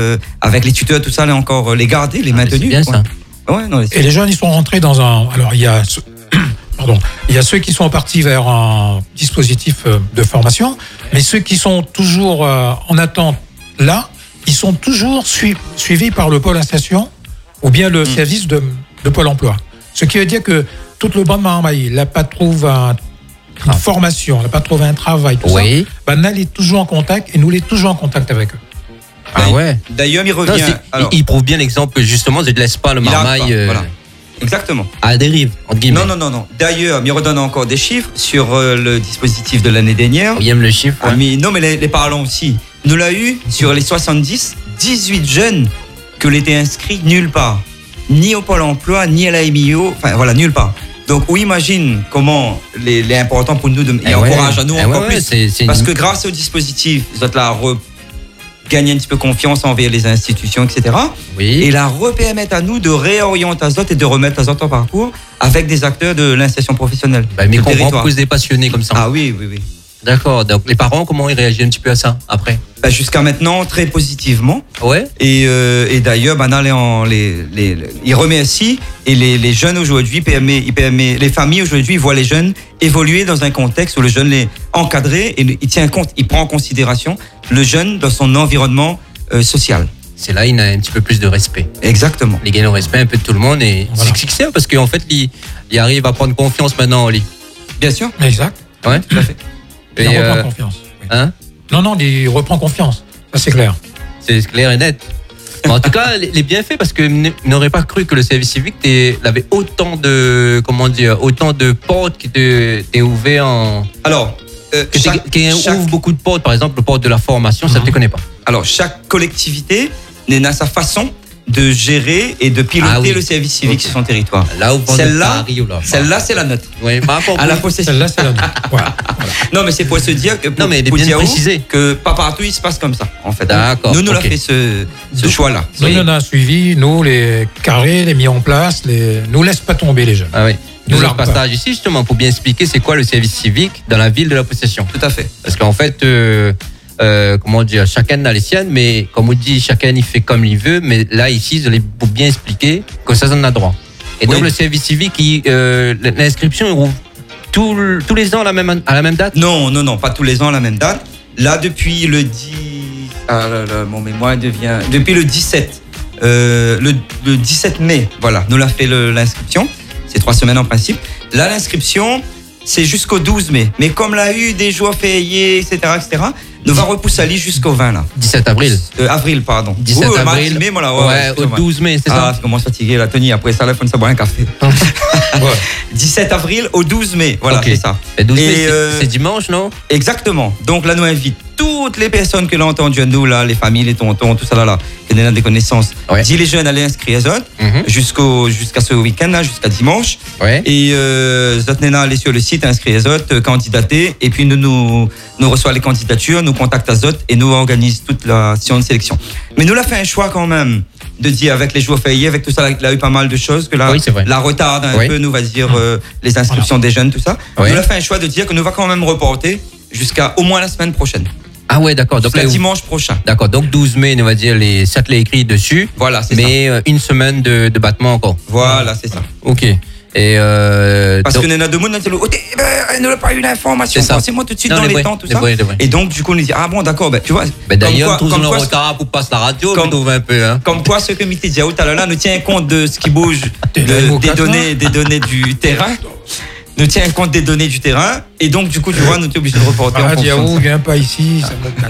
F: les tuteurs, tout ça, là encore, les garder, les maintenir.
B: C'est bien ça.
F: Ouais, non,
E: Et les jeunes, ils sont rentrés dans un. Alors, il y a. Il y a ceux qui sont partis vers un dispositif de formation, mais ceux qui sont toujours en attente là, ils sont toujours suivis par le pôle insertion ou bien le service de Pôle emploi. Ce qui veut dire que tout le banc de Marmaille n'a pas trouvé une formation, n'a pas trouvé un travail, tout
B: Oui.
E: ça. Banal est toujours en contact et nous l'est toujours en contact avec eux.
B: Ah ouais.
F: D'ailleurs, il
B: Non,
F: revient. Alors,
B: il prouve bien l'exemple que justement, je ne laisse pas le
F: il arrête
B: marmaille
F: pas, voilà. Exactement.
B: à la dérive, entre guillemets.
F: Non. D'ailleurs, il redonne encore des chiffres sur le dispositif de l'année dernière.
B: Il aime le chiffre.
F: Ah, mais non, mais les parlons aussi. Nous l'a eu sur les 70, 18 jeunes que l'étaient inscrits nulle part. Ni au Pôle emploi, ni à la MIO, enfin voilà, nulle part. Donc, on imagine comment les important pour nous et encourage à nous encore plus. Parce que grâce au dispositif, vous êtes là gagner un petit peu confiance envers les institutions, etc.
B: Oui.
F: Et la repermettre à nous de réorienter Azote et de remettre Azote en parcours avec des acteurs de l'insertion professionnelle.
B: Bah, mais
F: du
B: comprends
F: territoire.
B: pourquoi des passionnés comme ça.
F: Ah oui.
B: D'accord. Donc les parents, comment ils réagissent un petit peu à ça après?
F: Bah, jusqu'à maintenant, très positivement.
B: Ouais.
F: Et d'ailleurs, Banal il remercie et les jeunes aujourd'hui, les familles aujourd'hui voient les jeunes évoluer dans un contexte où le jeune est encadré et il tient compte, il prend en considération le jeune dans son environnement social.
B: C'est là il a un petit peu plus de respect.
F: Exactement.
B: Il gagne le respect un peu de tout le monde et
E: Voilà.
B: c'est ça parce qu'en fait il arrive à prendre confiance maintenant en lui.
F: Bien sûr.
E: Exact.
B: Ouais.
F: Tout à fait.
E: Il
B: Et,
E: reprend confiance. Oui.
B: hein,
E: Non, il reprend confiance. Ça, c'est clair.
B: c'est clair et net. Mais en tout cas, les bienfaits parce que n'aurait pas cru que le service civique avait autant de portes qui t'est ouvert en
F: Alors,
B: qui ouvre beaucoup de portes. Par exemple, le porte de la formation, ça ne te connaît pas.
F: Alors, chaque collectivité a sa façon de gérer et de piloter le service civique sur son territoire.
B: Là où
F: Celle-là, c'est la nôtre.
B: Oui, par rapport
F: À la possession.
E: Celle-là, c'est la nôtre. Voilà.
F: Non, mais c'est pour se dire que
B: Non, mais il est
F: pour
B: bien
F: dire
B: précisé.
F: que pas partout il se passe comme ça. En fait,
B: D'accord,
F: Nous l'a
B: ok.
F: fait ce choix-là.
E: Nous, on a suivi, nous, les carrés, les mis en place, nous laisse pas tomber les jeunes.
B: Ah oui.
E: Nous
B: Nous
E: l'arme
B: le passage ici justement pour bien expliquer c'est quoi le service civique dans la ville de la possession.
F: Tout à fait.
B: Parce qu'en fait, comment dire, chacun a les siennes, mais comme on dit, chacun il fait comme il veut. Mais là ici, je l'ai pour bien expliquer que ça en a droit. Et donc
F: Oui.
B: le service civique, l'inscription, il rouvre tous les ans à la même date.
F: Non, pas tous les ans à la même date. Là, depuis le 10... Ah là là, mon mémoire devient... Depuis le 17. Le 17 mai, voilà, nous l'a fait l'inscription. C'est 3 semaines en principe. Là, l'inscription, c'est jusqu'au 12 mai. Mais comme l'a eu des jours fériés, etc., nous va repousser à jusqu'au 20, là.
B: 17 avril.
F: Avril, pardon.
B: 17
F: Ouh,
B: avril.
F: mardi, mai, voilà,
B: Ouais, au 12 mai, c'est
F: Ah,
B: ça.
F: je commence fatigué, là, Tony. Après ça, là, il faut nous boire un café. 17 avril au 12 mai, voilà,
B: Ok.
F: c'est ça.
B: Et 12 mai,
F: Et,
B: c'est dimanche, non?
F: Exactement. Donc là, nous invite toutes les personnes que l'ont entendu à nous, là, les familles, les tontons, tout ça, là, qui ont des connaissances.
B: Ouais.
F: Dis les jeunes, allez inscrire Azote
B: Mhm.
F: jusqu'à ce week-end, là, jusqu'à dimanche.
B: Ouais.
F: Et Zotnena, allez sur le site, inscrire Azote, candidater. Et puis nous reçoit les candidatures, nous contacte Azote et nous organise toute la session de sélection. Mais nous l'a fait un choix quand même de dire avec les jours fériés, avec tout ça, il a eu pas mal de choses que là,
B: Oui, c'est vrai.
F: la retarde un
B: Oui.
F: peu, nous va dire les inscriptions des jeunes, tout ça.
B: Oui.
F: Nous l'a fait un choix de dire que nous va quand même reporter jusqu'à au moins la semaine prochaine.
B: Ah ouais, d'accord. Donc
F: Jusqu'à
B: là,
F: dimanche prochain.
B: d'accord. Donc 12 mai, on va dire ça te l'a écrit dessus.
F: Voilà, c'est ça.
B: Mais une semaine de battement encore.
F: Voilà, c'est ça.
B: Ok. Et
F: Parce
B: donc-
F: que Nena Demoun, elle n'a pas eu l'information.
B: C'est ça.
F: Passez-moi tout de suite
B: Non,
F: dans
B: les
F: les
B: vrais,
F: temps, tout
B: les
F: ça.
B: vrais, les vrais.
F: Et donc, du coup, on lui dit, ah bon, d'accord, ben, tu vois.
B: Ben d'ailleurs,
F: comme
B: tous
F: quoi,
B: le retard pour passer la radio,
F: comme-
B: on trouve un peu. Hein.
F: Comme quoi, ce comité Diaout, là, nous tient compte de ce qui bouge,
E: T'es là,
F: des
E: Mocasse,
F: données du terrain. ne tient compte des données du terrain. Et donc, du coup, tu vois, nous t'es obligé de reporter en fonction de
E: Diao,
F: ça.
E: viens pas ici, ça me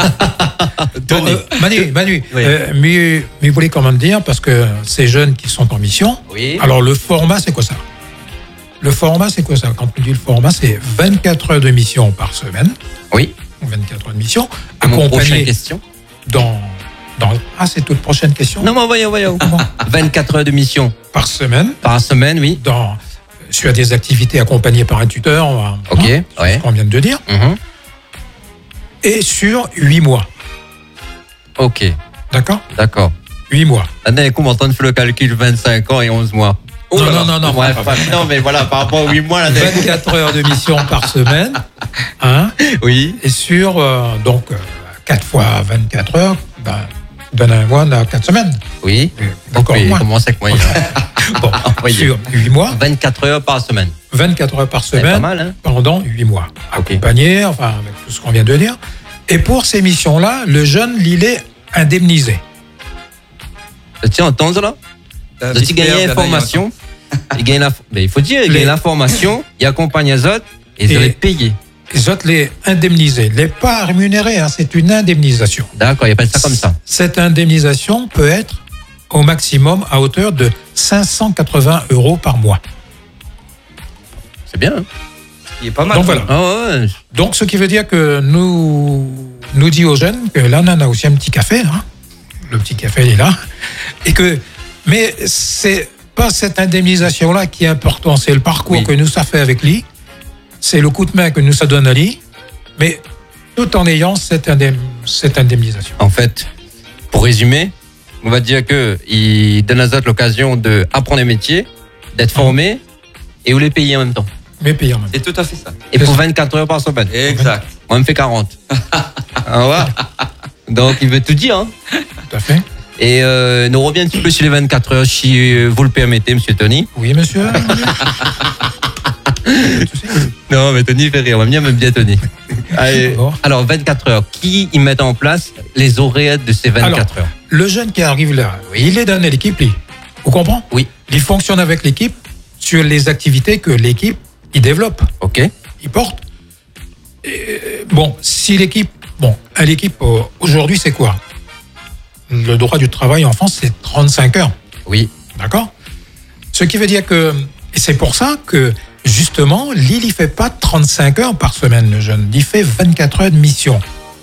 E: Bon, Manu,
B: Oui.
E: mais vous voulez comment dire, parce que ces jeunes qui sont en mission,
B: Oui.
E: alors le format, c'est quoi ça? Le format, c'est quoi ça? Quand on dit le format, c'est 24 heures de mission par semaine.
B: Oui.
E: 24 heures de mission,
B: Mon prochaine
E: accompagné
B: question.
E: dans... Ah, c'est toute prochaine question?
B: Non, mais voyons.
E: Comment
B: 24 heures de mission
E: Par semaine,
B: par semaine, oui.
E: sur des activités accompagnées par un tuteur,
B: Ok, ouais.
E: on vient de dire,
B: Mhm.
E: et sur 8 mois.
B: Ok,
E: D'accord?
B: d'accord.
E: 8 mois.
B: Là, d'un coup, on entend faire le calcul 25 ans et 11 mois. Oh
E: Non,
B: là là.
E: non, non,
B: Ouais,
E: pas
B: non, mais voilà, par rapport aux 8 mois, là, d'un coup.
E: 24 heures de mission par semaine, hein,
B: Oui.
E: et sur 4 fois 24 heures, donne un mois, on a 4 semaines.
B: Oui.
E: Encore
B: Oui,
E: moins.
B: commence avec moi.
E: Bon,
B: Voyez.
E: sur 8 mois,
B: 24 heures par semaine.
E: 24 heures par
B: C'est pas
E: semaine,
B: mal, hein?
E: pendant 8 mois.
B: Ok.
E: Accompagné, enfin, avec tout ce qu'on vient de dire. Et pour ces missions-là, le jeune, il est indemnisé.
B: Tu entends ça là? Tu gagnes l'information. Il faut dire, il gagne l'information, il accompagne les autres et ils
E: Et-
B: les payer.
E: Les autres, les indemnisés. Les pas rémunérés, hein, c'est une indemnisation.
B: D'accord, il appelle ça comme ça.
E: Cette indemnisation peut être au maximum à hauteur de 580 € par mois.
B: C'est bien. Hein?
F: Il est pas mal.
E: Donc voilà.
B: Ah ouais.
E: Donc, ce qui veut dire que nous dit aux jeunes que là, on a aussi un petit café. Hein. Le petit café, il est là. Mais c'est pas cette indemnisation-là qui est important. C'est le parcours
B: Oui.
E: que nous, ça fait avec lui. C'est le coup de main que nous, ça donne à lui. Mais tout en ayant cette indemnisation.
B: En fait, pour résumer, on va dire que il donne à autres l'occasion d'apprendre les métiers, d'être formé et vous les payer en même temps.
E: Mais payant même.
F: C'est tout à fait ça.
B: Et pour 24 heures par semaine.
F: Exact.
B: Moi, il me fait 40. Ah ouais. Donc, il veut tout dire. Hein.
E: Tout à fait.
B: Et nous reviens un petit peu sur les 24 heures, si vous le permettez, monsieur Tony.
E: Oui, monsieur.
B: Non, mais Tony fait rire. On va bien m'aime bien Tony. Allez,
E: Bon.
B: alors, 24 heures. Qui y met en place les horaires de ces 24
E: Alors,
B: heures?
E: Le jeune qui arrive là, il est dans l'équipe, lui. Vous comprenez?
B: Oui.
E: Il fonctionne avec l'équipe sur les activités que l'équipe il développe,
B: OK.
E: il porte. Et, bon, si l'équipe, à l'équipe aujourd'hui, c'est quoi? Le droit du travail en France, c'est 35 heures.
B: Oui.
E: D'accord? Ce qui veut dire que, et c'est pour ça que, justement, Lille, il fait pas 35 heures par semaine, le jeune. Il fait 24 heures de mission.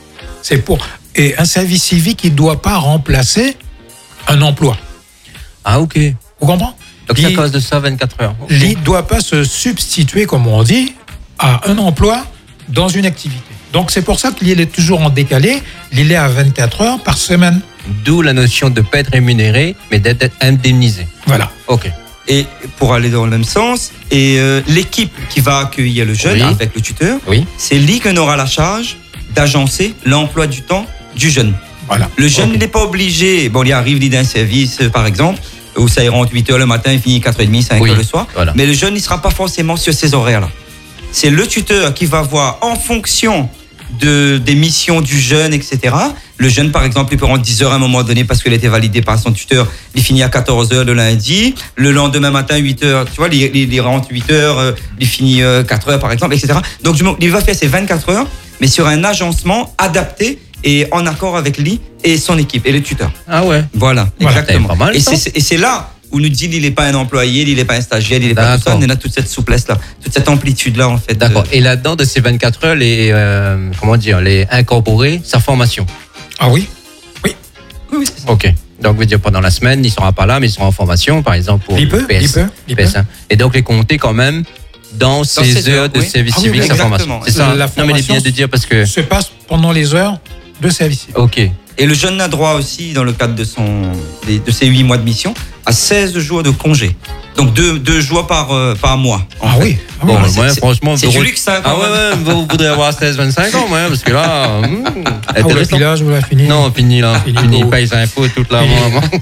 E: Et un service civique, il ne doit pas remplacer un emploi.
B: Ah, OK.
E: Vous comprenez?
B: Donc, c'est à cause de ça, 24 heures. OK.
E: Il ne doit pas se substituer, comme on dit, à un emploi dans une activité. Donc, c'est pour ça que Lille est toujours en décalé. Lille est à 24 heures par semaine.
B: D'où la notion de ne pas être rémunéré, mais d'être indemnisé.
E: Voilà.
B: OK.
F: Et pour aller dans le même sens, et l'équipe qui va accueillir le jeune
B: Oui.
F: avec le tuteur,
B: Oui.
F: c'est lui qui aura la charge d'agencer l'emploi du temps du jeune.
E: Voilà.
F: Le jeune
B: Ok.
F: n'est pas obligé, bon, il arrive d'un service, par exemple, où ça rentre 8h le matin, il finit 4h30, 5h
B: Oui,
F: le soir.
B: voilà.
F: Mais le jeune, il ne sera pas forcément sur ces horaires-là. C'est le tuteur qui va voir en fonction des missions du jeune, etc. Le jeune, par exemple, il peut rentrer 10h à un moment donné parce qu'il a été validé par son tuteur. Il finit à 14h le lundi. Le lendemain matin, 8h, tu vois, il rentre 8h, il finit 4h, par exemple, etc. Donc, il va faire ses 24 heures, mais sur un agencement adapté et en accord avec lui et son équipe et le tuteur.
B: Ah ouais.
F: Voilà,
E: Voilà.
F: exactement.
B: C'est pas mal,
F: et
B: ça.
F: c'est là où nous dit il n'est pas un employé, il n'est pas un stagiaire, il n'est pas tout ça.
B: D'accord.
F: On a toute cette souplesse-là, toute cette amplitude-là, en fait.
B: D'accord. Et là-dedans, de ces 24 heures, les incorporer sa formation.
E: Ah oui?
F: Oui, c'est ça.
B: OK. Donc, veut dire pendant la semaine, il ne sera pas là, mais il sera en formation, par exemple, pour
E: Il peut.
B: PS1. Et donc, les compter quand même dans ces
F: ces
B: heures
F: heures,
B: de
F: oui.
B: service
E: Ah oui,
B: civique,
E: oui,
B: sa
F: exactement.
B: formation. C'est ça.
E: La
B: Non, mais il est bien
E: formation,
B: de dire parce que.
E: Se passe pendant les heures de service.
B: OK.
F: Et le jeune a droit aussi, dans le cadre de ses 8 mois de mission, à 16 jours de congé. Donc 2 jours par mois. en
E: Ah
F: fait.
E: oui. Ah
B: Bon,
E: oui.
B: ouais, franchement,
F: C'est du luxe, ça.
B: Ah ouais, vous voudrez avoir 16-25 ans, ouais, parce que là,
E: Ah, vous l'avez
B: intéressant.
E: fini là, je vous l'ai fini.
B: Non, fini là.
E: Fini,
B: Fini,
E: beau.
B: paye ses impôts toute la
E: Fini.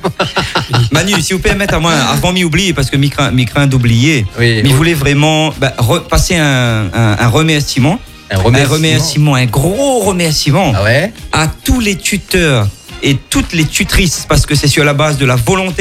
F: Manu, si vous pouvez mettre à moi, avant m'y oublier, parce que m'y craint d'oublier,
B: Oui,
F: mais
B: oui.
F: voulait vraiment passer un remerciement.
B: Un
F: Un gros remerciement
B: Ah ouais?
F: à tous les tuteurs et toutes les tutrices, parce que c'est sur la base de la volonté, hein,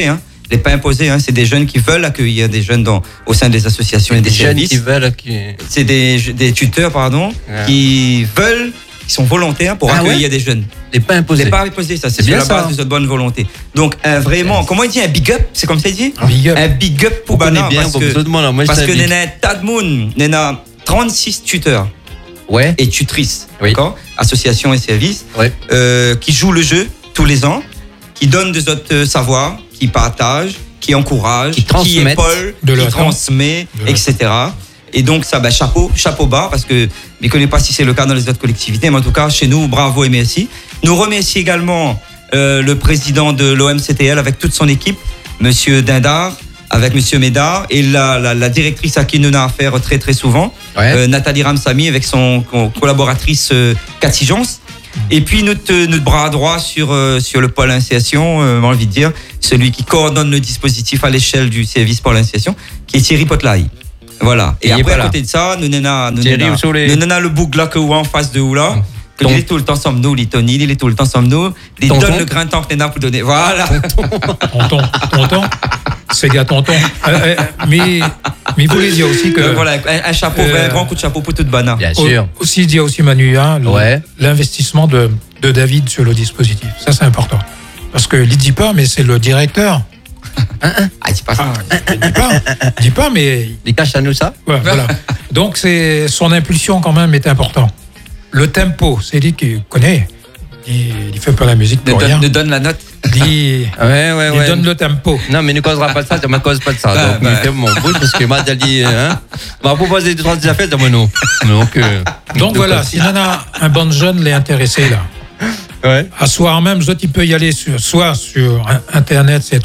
F: n'est pas imposé. Hein. C'est des jeunes qui veulent accueillir des jeunes au sein des associations et des
B: jeunes
F: services.
B: qui veulent.
F: C'est des tuteurs, qui sont volontaires pour accueillir des jeunes.
B: n'est pas imposé.
F: C'est pas imposé, ça. C'est sur
B: bien
F: la
B: ça.
F: base de votre bonne volonté. Donc, vraiment, comment il dit un big up? C'est comme ça il dit?
E: Big up.
F: Un big up pour Bana.
B: bien,
F: Parce
B: pour
F: que,
B: tout le monde, moi, je
F: parce
B: sais
F: que
B: big.
F: Nena Tadmoun, Nena 36 tuteurs
B: Ouais.
F: et tutrices,
B: Oui.
F: d'accord? Associations et services,
B: Ouais.
F: qui jouent le jeu tous les ans, qui donnent de notre savoir, qui partagent, qui encouragent,
B: Qui transmettent
F: épaulent,
E: de
F: qui
E: leur temps.
F: transmet,
E: De leur
F: etc. Et donc ça, chapeau bas, parce que je ne connais pas si c'est le cas dans les autres collectivités, mais en tout cas chez nous, bravo et merci. Nous remercions également le président de l'OMCTL avec toute son équipe, Monsieur Dindar, avec Monsieur Médard, et la directrice à qui nous avons affaire très très souvent,
B: Ouais.
F: Nathalie Ramsamy, avec son collaboratrice Cathy Jons. Et puis notre bras droit sur le pôle initiation, j'ai envie de dire, celui qui coordonne le dispositif à l'échelle du service pôle initiation, qui est Thierry Potlaï. Voilà. Et
B: Il est
F: après,
B: pas
F: à
B: là.
F: côté de ça, nous avons
B: Thierry, où sont les-
F: le bouc là que en face de où là. Que
B: Ton-
F: il est tout le temps somme nous, il Tony, il est tout le temps somme nous. Il
B: Tonton.
F: donne le grain de temps que Nena pour donner. Voilà.
E: Tonton, c'est gars tonton. Mais il voulait dire aussi que.
F: Voilà, un chapeau, un grand coup de chapeau pour toute Bana.
B: Bien sûr.
E: Aussi dire aussi Manu, hein,
B: Ouais.
E: l'investissement de David sur le dispositif. Ça, c'est important. Parce que il dit pas, mais c'est le directeur.
F: Ah, dis pas ça.
E: Il dit pas, mais
B: Il cache à nous ça.
E: ouais, voilà. Donc c'est son impulsion quand même est important. Le tempo, c'est lui qui connaît. Il fait pas la musique pour rien.
F: Nous donne la note.
E: Il
B: Ouais.
E: donne le tempo.
B: Non, mais ne causera pas de ça, ça ne cause pas de ça. Donc, il fait mon bouche parce que moi, j'ai dit, hein. On va proposer deux, trois affaires, moi, non. Donc,
E: Voilà, si on a un bon jeune l'est intéressé là.
B: Ouais.
E: À soir même, il peut y aller soit sur internet, c'est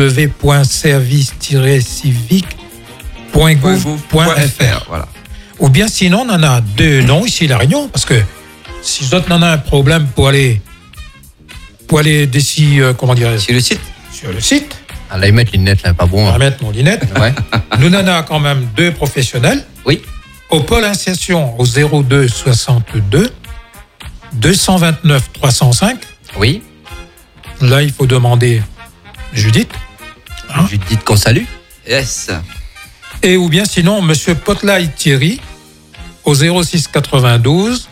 E: www.service-civique.gouv.fr.
F: Voilà.
E: Ou bien sinon, on en a deux noms ici à La Réunion, parce que si d'autres en a un problème pour aller d'ici, comment dirais-je,
F: Sur le site.
E: sur le site,
B: Ah, là, ils mettent les lunettes, là, pas bon.
E: on va
B: Hein.
E: mettre mon lunette.
B: Ouais.
E: Nous en a quand même deux professionnels.
B: Oui.
E: Au pôle initiation au 02 62 229 305.
B: Oui.
E: Là, il faut demander Judith. Hein?
B: Je dis qu'on salue.
F: Yes.
E: Et ou bien sinon, Monsieur Potlaï Thierry au 06 92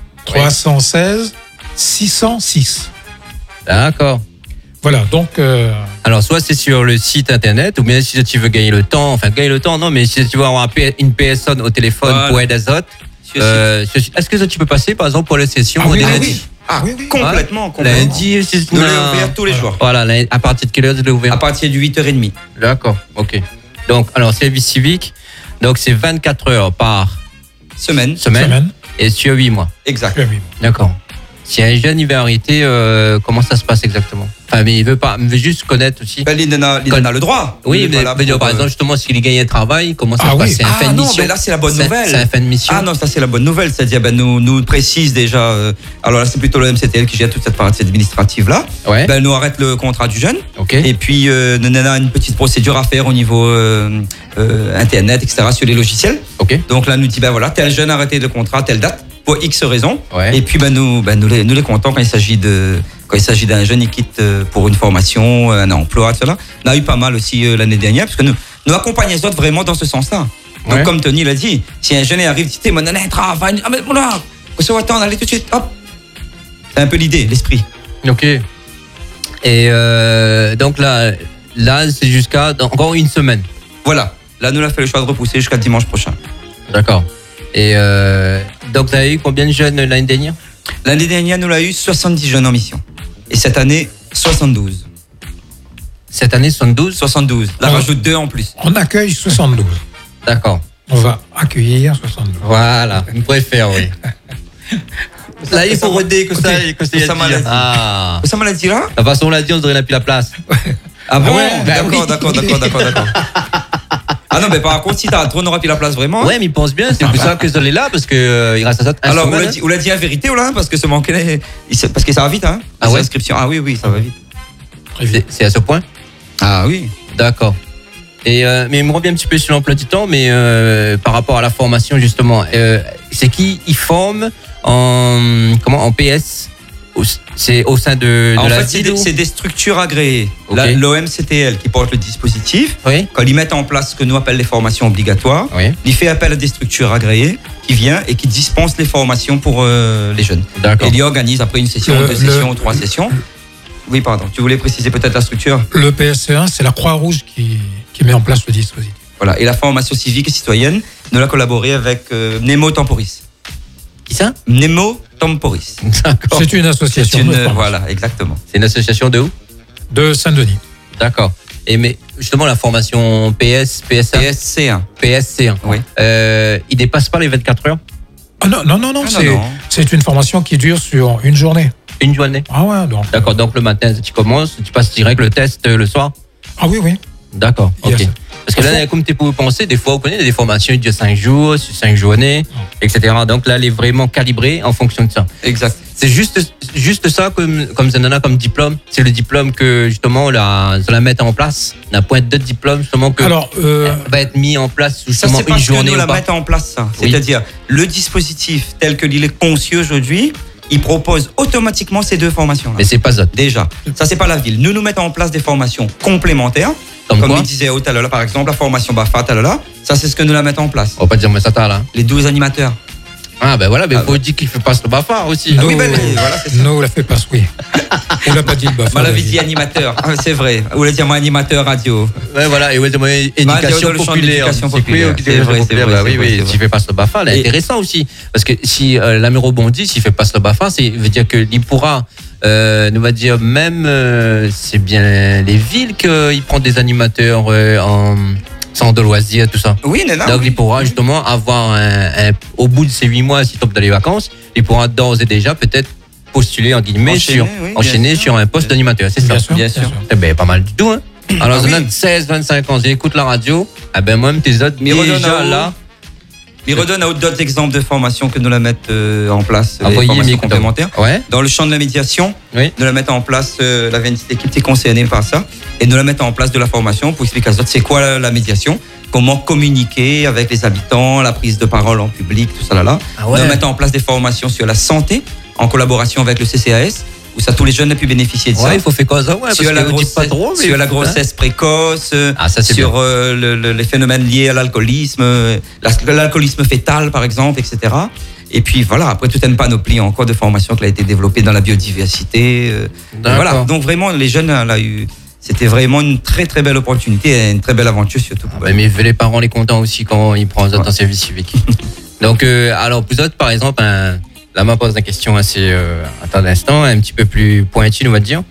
E: 316 606.
B: D'accord.
E: Voilà, donc
B: Alors, soit c'est sur le site internet, ou bien si tu veux gagner le temps, non, mais si tu veux avoir une personne au téléphone
F: Voilà.
B: pour aider les autres, est-ce que ça, tu peux passer, par exemple, pour les sessions
E: oui,
B: des
E: ah
B: lundis?
F: Ah,
E: Oui, oui.
F: complètement.
B: Lundi, c'est
F: Nous l'avons ouvert tous les jours.
B: Voilà, à partir de quelle heure vous l'avez ouvert?
F: À partir de 8h30.
B: D'accord, ok. Donc, alors, service civique, donc c'est 24 heures par
F: Semaine.
E: semaine.
B: et sur 8 mois.
F: Exact.
E: Oui.
B: D'accord. Si un jeune il veut arrêter, comment ça se passe exactement? Enfin, mais il veut juste connaître aussi.
F: Ben, il en a le droit.
B: Oui,
F: Il est
B: mais
F: pas là
B: par
F: pour,
B: exemple, justement, s'il gagne un travail, comment ça
E: Ah
B: se passe?
E: oui.
B: C'est un fin de
F: non,
B: mission.
F: mais là, c'est la bonne nouvelle.
B: C'est un fin de mission.
F: Ah non, ça c'est la bonne nouvelle, c'est-à-dire nous précise déjà, alors là c'est plutôt le MCTL qui gère toute cette partie administrative là,
B: Ouais.
F: nous arrête le contrat du jeune,
B: Ok.
F: et puis nous avons une petite procédure à faire au niveau internet, etc. sur les logiciels.
B: Ok.
F: Donc là nous dit voilà, tel jeune a arrêté le contrat, telle date, pour X raisons,
B: Ouais.
F: et puis nous les comptons quand il s'agit d'un jeune qui quitte pour une formation, un emploi, etc. On a eu pas mal aussi l'année dernière, parce que nous accompagnons les autres vraiment dans ce sens-là. Donc,
B: Ouais.
F: comme Tony l'a dit, si un jeune arrive, dit, mon un travail, ah, mais voilà, on se attendre, allez tout de suite, hop. C'est un peu l'idée, l'esprit.
B: Ok. Et donc là c'est jusqu'à encore une semaine.
F: Voilà. Là, nous, on a fait le choix de repousser jusqu'à dimanche prochain.
B: D'accord. Et donc, vous avez eu combien de jeunes l'année dernière?
F: L'année dernière, nous l'avons eu 70 jeunes en mission. Et cette année, 72.
B: Cette année, 72?
F: 72. Là,
E: Ouais.
F: rajoute 2 en plus.
E: On accueille 72.
B: D'accord.
E: On va accueillir 72.
B: Voilà, on pourrait faire, oui. Là, il faut roder que ça,
F: Ok.
B: que ça y a
F: Ça m'a
B: dit.
F: dit.
B: Ah.
F: Ça m'a l'a dit là?
B: De toute façon, on l'a dit, on dirait n'a plus la place.
F: Ah bon?
E: ouais,
F: D'accord,
E: oui.
F: d'accord. Ah non, mais par contre, si t'as trop, on n'aura plus la place vraiment.
B: Ouais, mais il pense bien, c'est pour ça que vous allez là, parce que il reste à ça.
F: Alors, on l'a dit la vérité, ou là, parce que ce manquait, parce que ça va vite, hein?
B: Ah
F: les
B: ouais?
F: inscriptions. Ah oui, ça va vite.
B: C'est à ce point?
F: Ah oui.
B: D'accord. Et mais il me revient un petit peu sur l'emploi du temps, mais par rapport à la formation justement, c'est qui ils forment en PS C'est au sein de
F: En
B: la
F: fait,
B: ville
F: c'est des structures agréées.
B: Ok.
F: L'OMCTL qui porte le dispositif,
B: Oui.
F: quand ils mettent en place ce que nous appellent les formations obligatoires,
B: Oui.
F: il fait appel à des structures agréées qui viennent et qui dispensent les formations pour les jeunes.
B: D'accord.
F: Et il organise après une session, deux sessions ou trois sessions. Oui, pardon. Tu voulais préciser peut-être la structure?
E: Le PSC1, c'est la Croix-Rouge qui met en place le dispositif.
F: Voilà. Et la formation civique et citoyenne, nous l'a collaboré avec Nemo Temporis.
B: Qui ça?
F: Nemo Temporis.
B: D'accord.
E: C'est une association
F: C'est une,
E: de France,
F: voilà, exactement.
B: C'est une association de où?
E: de Saint-Denis.
B: D'accord. Et mais justement la formation PS, PSA,
F: PSC1.
B: PSC1,
F: Oui.
B: il dépasse pas les 24 heures?
E: Ah non,
F: Ah, non.
E: c'est une formation qui dure sur une journée.
B: Une journée?
E: Ah ouais, donc.
B: D'accord, donc le matin tu commences, tu passes direct le test le soir?
E: Ah oui, oui.
B: D'accord, ok.
E: Yes.
B: Parce que là, comme tu peux penser, des fois, vous connaissez des formations de 5 jours, sur 5 journées, etc. Donc là, elle est vraiment calibrée en fonction de ça.
F: Exact.
B: C'est juste ça comme Zenana comme diplôme. C'est le diplôme que justement la mettre en place. La pointe de diplôme justement que
E: Alors,
B: va être mis en place
F: Ça,
B: justement
F: c'est
B: une
F: parce que
B: journée
F: nous
B: ou
F: la
B: pas.
F: mettons en place, ça.
B: Oui.
F: C'est-à-dire, le dispositif tel que il est conçu aujourd'hui, il propose automatiquement ces deux formations-là.
B: Mais c'est pas ça.
F: Déjà, ça, c'est pas la ville. Nous mettons en place des formations complémentaires.
B: Comme
F: Comme
B: quoi
F: il disait tout à l'heure, par exemple, la formation BAFA, ça, c'est ce que nous la mettons en place.
B: On va pas dire mais ça t'a là.
F: Les 12 animateurs.
B: Ah ben voilà, mais
F: Ah
B: faut dire qu'il fait pas le bafard aussi.
F: Ah oui, ben, voilà, c'est ça.
E: nous, on l'a fait pas, oui. On l'a pas dit le bafard.
F: Mal avait dit animateur. Ah, c'est vrai. Ou le dire moi animateur radio.
B: Ouais, voilà, et ouais,
F: dans
B: éducation
F: le champ de
B: populaire.
F: l'éducation
B: C'est
F: populaire.
B: plus
F: C'est vrai,
B: populaire,
F: c'est vrai,
B: bah
F: c'est
B: oui,
F: vrai,
B: oui,
F: c'est
B: s'il
F: vrai.
B: fait pas ce BAFA, c'est
F: Et-
B: intéressant aussi. Parce que si l'ami rebondit, s'il fait pas ce BAFA, c'est veut dire qu'il pourra, on va dire, même, c'est bien les villes qu'il prend des animateurs en centre de loisirs, tout ça.
F: Oui, Nana.
B: Donc, il pourra justement avoir au bout de ces 8 mois, s'il tombe dans les vacances, il pourra d'ores et déjà peut-être postuler, en guillemets,
F: Enchaîner, oui, bien sûr.
B: sur un poste d'animateur. C'est ça.
E: Bien sûr.
F: Bien sûr.
B: Eh ben, pas mal du tout, hein. Alors,
F: Ah oui.
B: Zonan, 16, 25 ans, j'écoute la radio, ah ben, moi-même, tes autres,
F: Mais redonne
B: déjà
F: à
B: là,
F: Il redonne à d'autres exemples de formations que nous la mettons en place, les
B: envoyez
F: formations
B: mes
F: complémentaires.
B: Ouais,
F: Dans le champ de la médiation,
B: oui.
F: nous la mettons en place, la VNC équipe est concernée par ça, et nous la mettons en place de la formation pour expliquer à d'autres c'est quoi la médiation, comment communiquer avec les habitants, la prise de parole en public, tout ça là.
B: Ah ouais.
F: Nous mettons en place des formations sur la santé en collaboration avec le CCAS, où ça tous les jeunes ont pu bénéficier de ça.
B: Ouais, il faut faire quoi ça, ouais, parce
F: Sur
B: que
F: la,
B: vous dites pas trop, mais
F: sur la grossesse précoce,
B: Ah, ça, c'est
F: sur les phénomènes liés à l'alcoolisme, l'alcoolisme fœtal par exemple, etc. Et puis voilà, après tout un panoplie encore de formations qui a été développée dans la biodiversité.
B: D'accord.
F: Voilà, donc vraiment les jeunes, c'était vraiment une très très belle opportunité et une très belle aventure surtout.
B: Ah ben, mais les parents les contents aussi quand ils prennent un service civique. Donc, alors, vous autres, par exemple, là, moi, pose la question assez, attends un instant, un petit peu plus pointue, on va dire.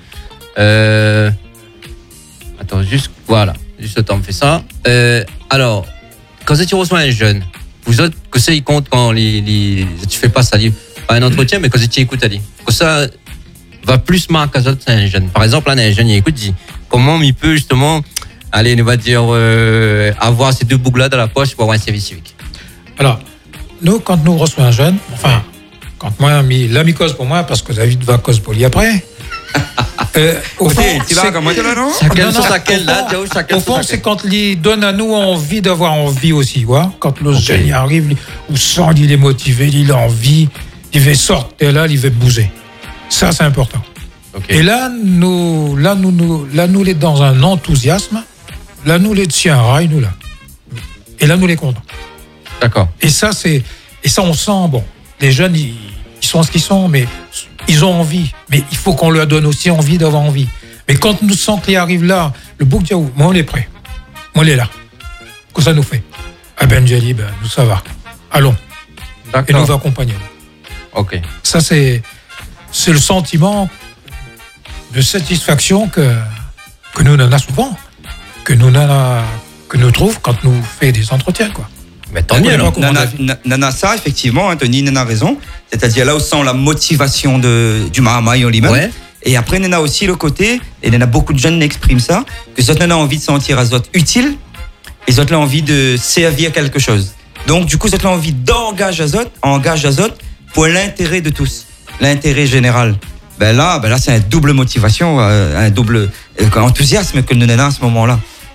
B: Attends, voilà, juste le temps me fait ça. Alors, quand tu reçois un jeune, vous autres, que ça, il compte quand tu fais pas ça, pas un entretien, mais quand tu écoutes, que ça va plus marquer à un jeune. Par exemple, là, un jeune, il écoute, dit, comment il peut justement, on va dire, avoir ces deux boucles-là dans la poche pour avoir un service civique.
E: Alors, nous, quand nous recevons un jeune, enfin, quand moi, l'ami cause pour moi, parce que David va cause pour lui après. Au fond,
F: tu vas comment tu vas non
E: Au fond, c'est quand il donne à nous envie d'avoir envie aussi, ouais. Quand le jeune il arrive, ou sent il est motivé, il a envie, il veut sortir là, il veut bouger. Ça, c'est important.
B: Okay.
E: Et là, nous les dans un enthousiasme. Là, nous les tient un rail, nous là. Et là, nous les contents.
B: D'accord.
E: Et ça, on sent, bon, les jeunes, ils sont ce qu'ils sont, mais ils ont envie. Mais il faut qu'on leur donne aussi envie d'avoir envie. Mais quand nous sentons qu'ils arrivent là, le bouc dit, moi, on est prêt. Moi, on est là. Que ça nous fait? Ah ben, Jelly, ben, nous, ça va. Allons. Et nous accompagner.
B: Ok.
E: Ça, c'est le sentiment de satisfaction que nous en avons souvent. Que nous trouvons quand nous faisons des entretiens, quoi.
B: Mais tant mieux, non?
F: Nana, ça, effectivement, Anthony, Nana a raison. C'est-à-dire là où sent la motivation du Mahamay en lui-même.
B: Ouais.
F: Et après, Nana a aussi le côté, et Nana, beaucoup de jeunes expriment ça, que les autres Nana a envie de sentir Azot utile, et les autres ont envie de servir quelque chose. Donc, du coup, les autres ont envie d'engager Azot pour l'intérêt de tous, l'intérêt général. Ben là, c'est une double motivation, un double enthousiasme que nous Nana à ce moment-là.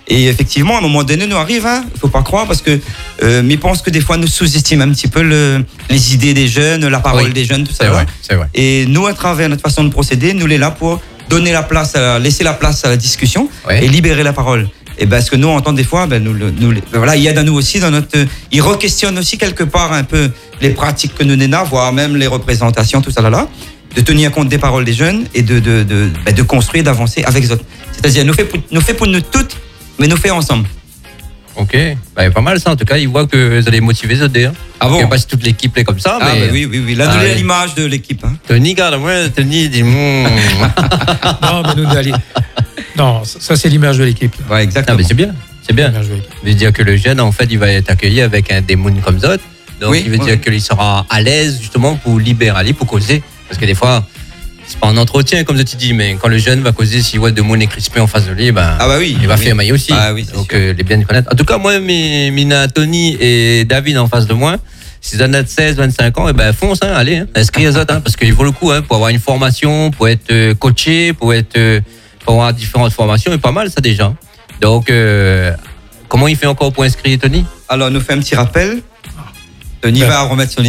F: Et effectivement, à un moment donné, nous arrive, faut pas croire, parce que mais je pense que des fois, nous sous-estimons un petit peu les idées des jeunes, la parole des jeunes, tout ça.
B: C'est vrai.
F: Et nous, à travers notre façon de procéder, nous les là pour donner la place, laisser la place à la discussion et libérer la parole. Et parce que nous, on entend des fois, voilà, il aide à nous aussi dans notre, il re-questionne aussi quelque part un peu les pratiques que nous n'avons, voire même les représentations, tout ça là, de tenir compte des paroles des jeunes et de construire, d'avancer avec les autres. C'est-à-dire, nous fait pour nous toutes, mais nous fait ensemble.
B: Ok, pas mal ça en tout cas, ils voient que vous allez motiver les autres. Hein.
F: Ah bon?
B: Pas si toute l'équipe est comme ça, mais...
F: oui. Là, nous, à l'image de l'équipe.
B: Tony, regarde-moi, Tony dit...
E: Non, mais nous allons... Non, ça c'est l'image de l'équipe.
F: Ouais, exactement.
B: Ah, mais c'est bien.
E: L'image de l'équipe.
B: Ça veut dire que le jeune, en fait, il va être accueilli avec un démon comme ça. Donc, il veut dire qu'il sera à l'aise, justement, pour libérer, pour causer. Parce que des fois, c'est pas un entretien, comme tu dis, mais quand le jeune va causer, si le démon est crispé en face de lui, il va faire mailler aussi. Donc, les bien connaître. En tout cas, moi, Mina, Tony et David en face de moi, s'ils en ont 16, 25 ans, fonce, allez, inscrivez les autres, parce qu'il vaut le coup, pour avoir une formation, pour être coaché, pour avoir différentes formations, et pas mal ça déjà. Donc, comment il fait encore pour inscrire Tony?
F: Alors, nous fait un petit rappel. Tony va remettre son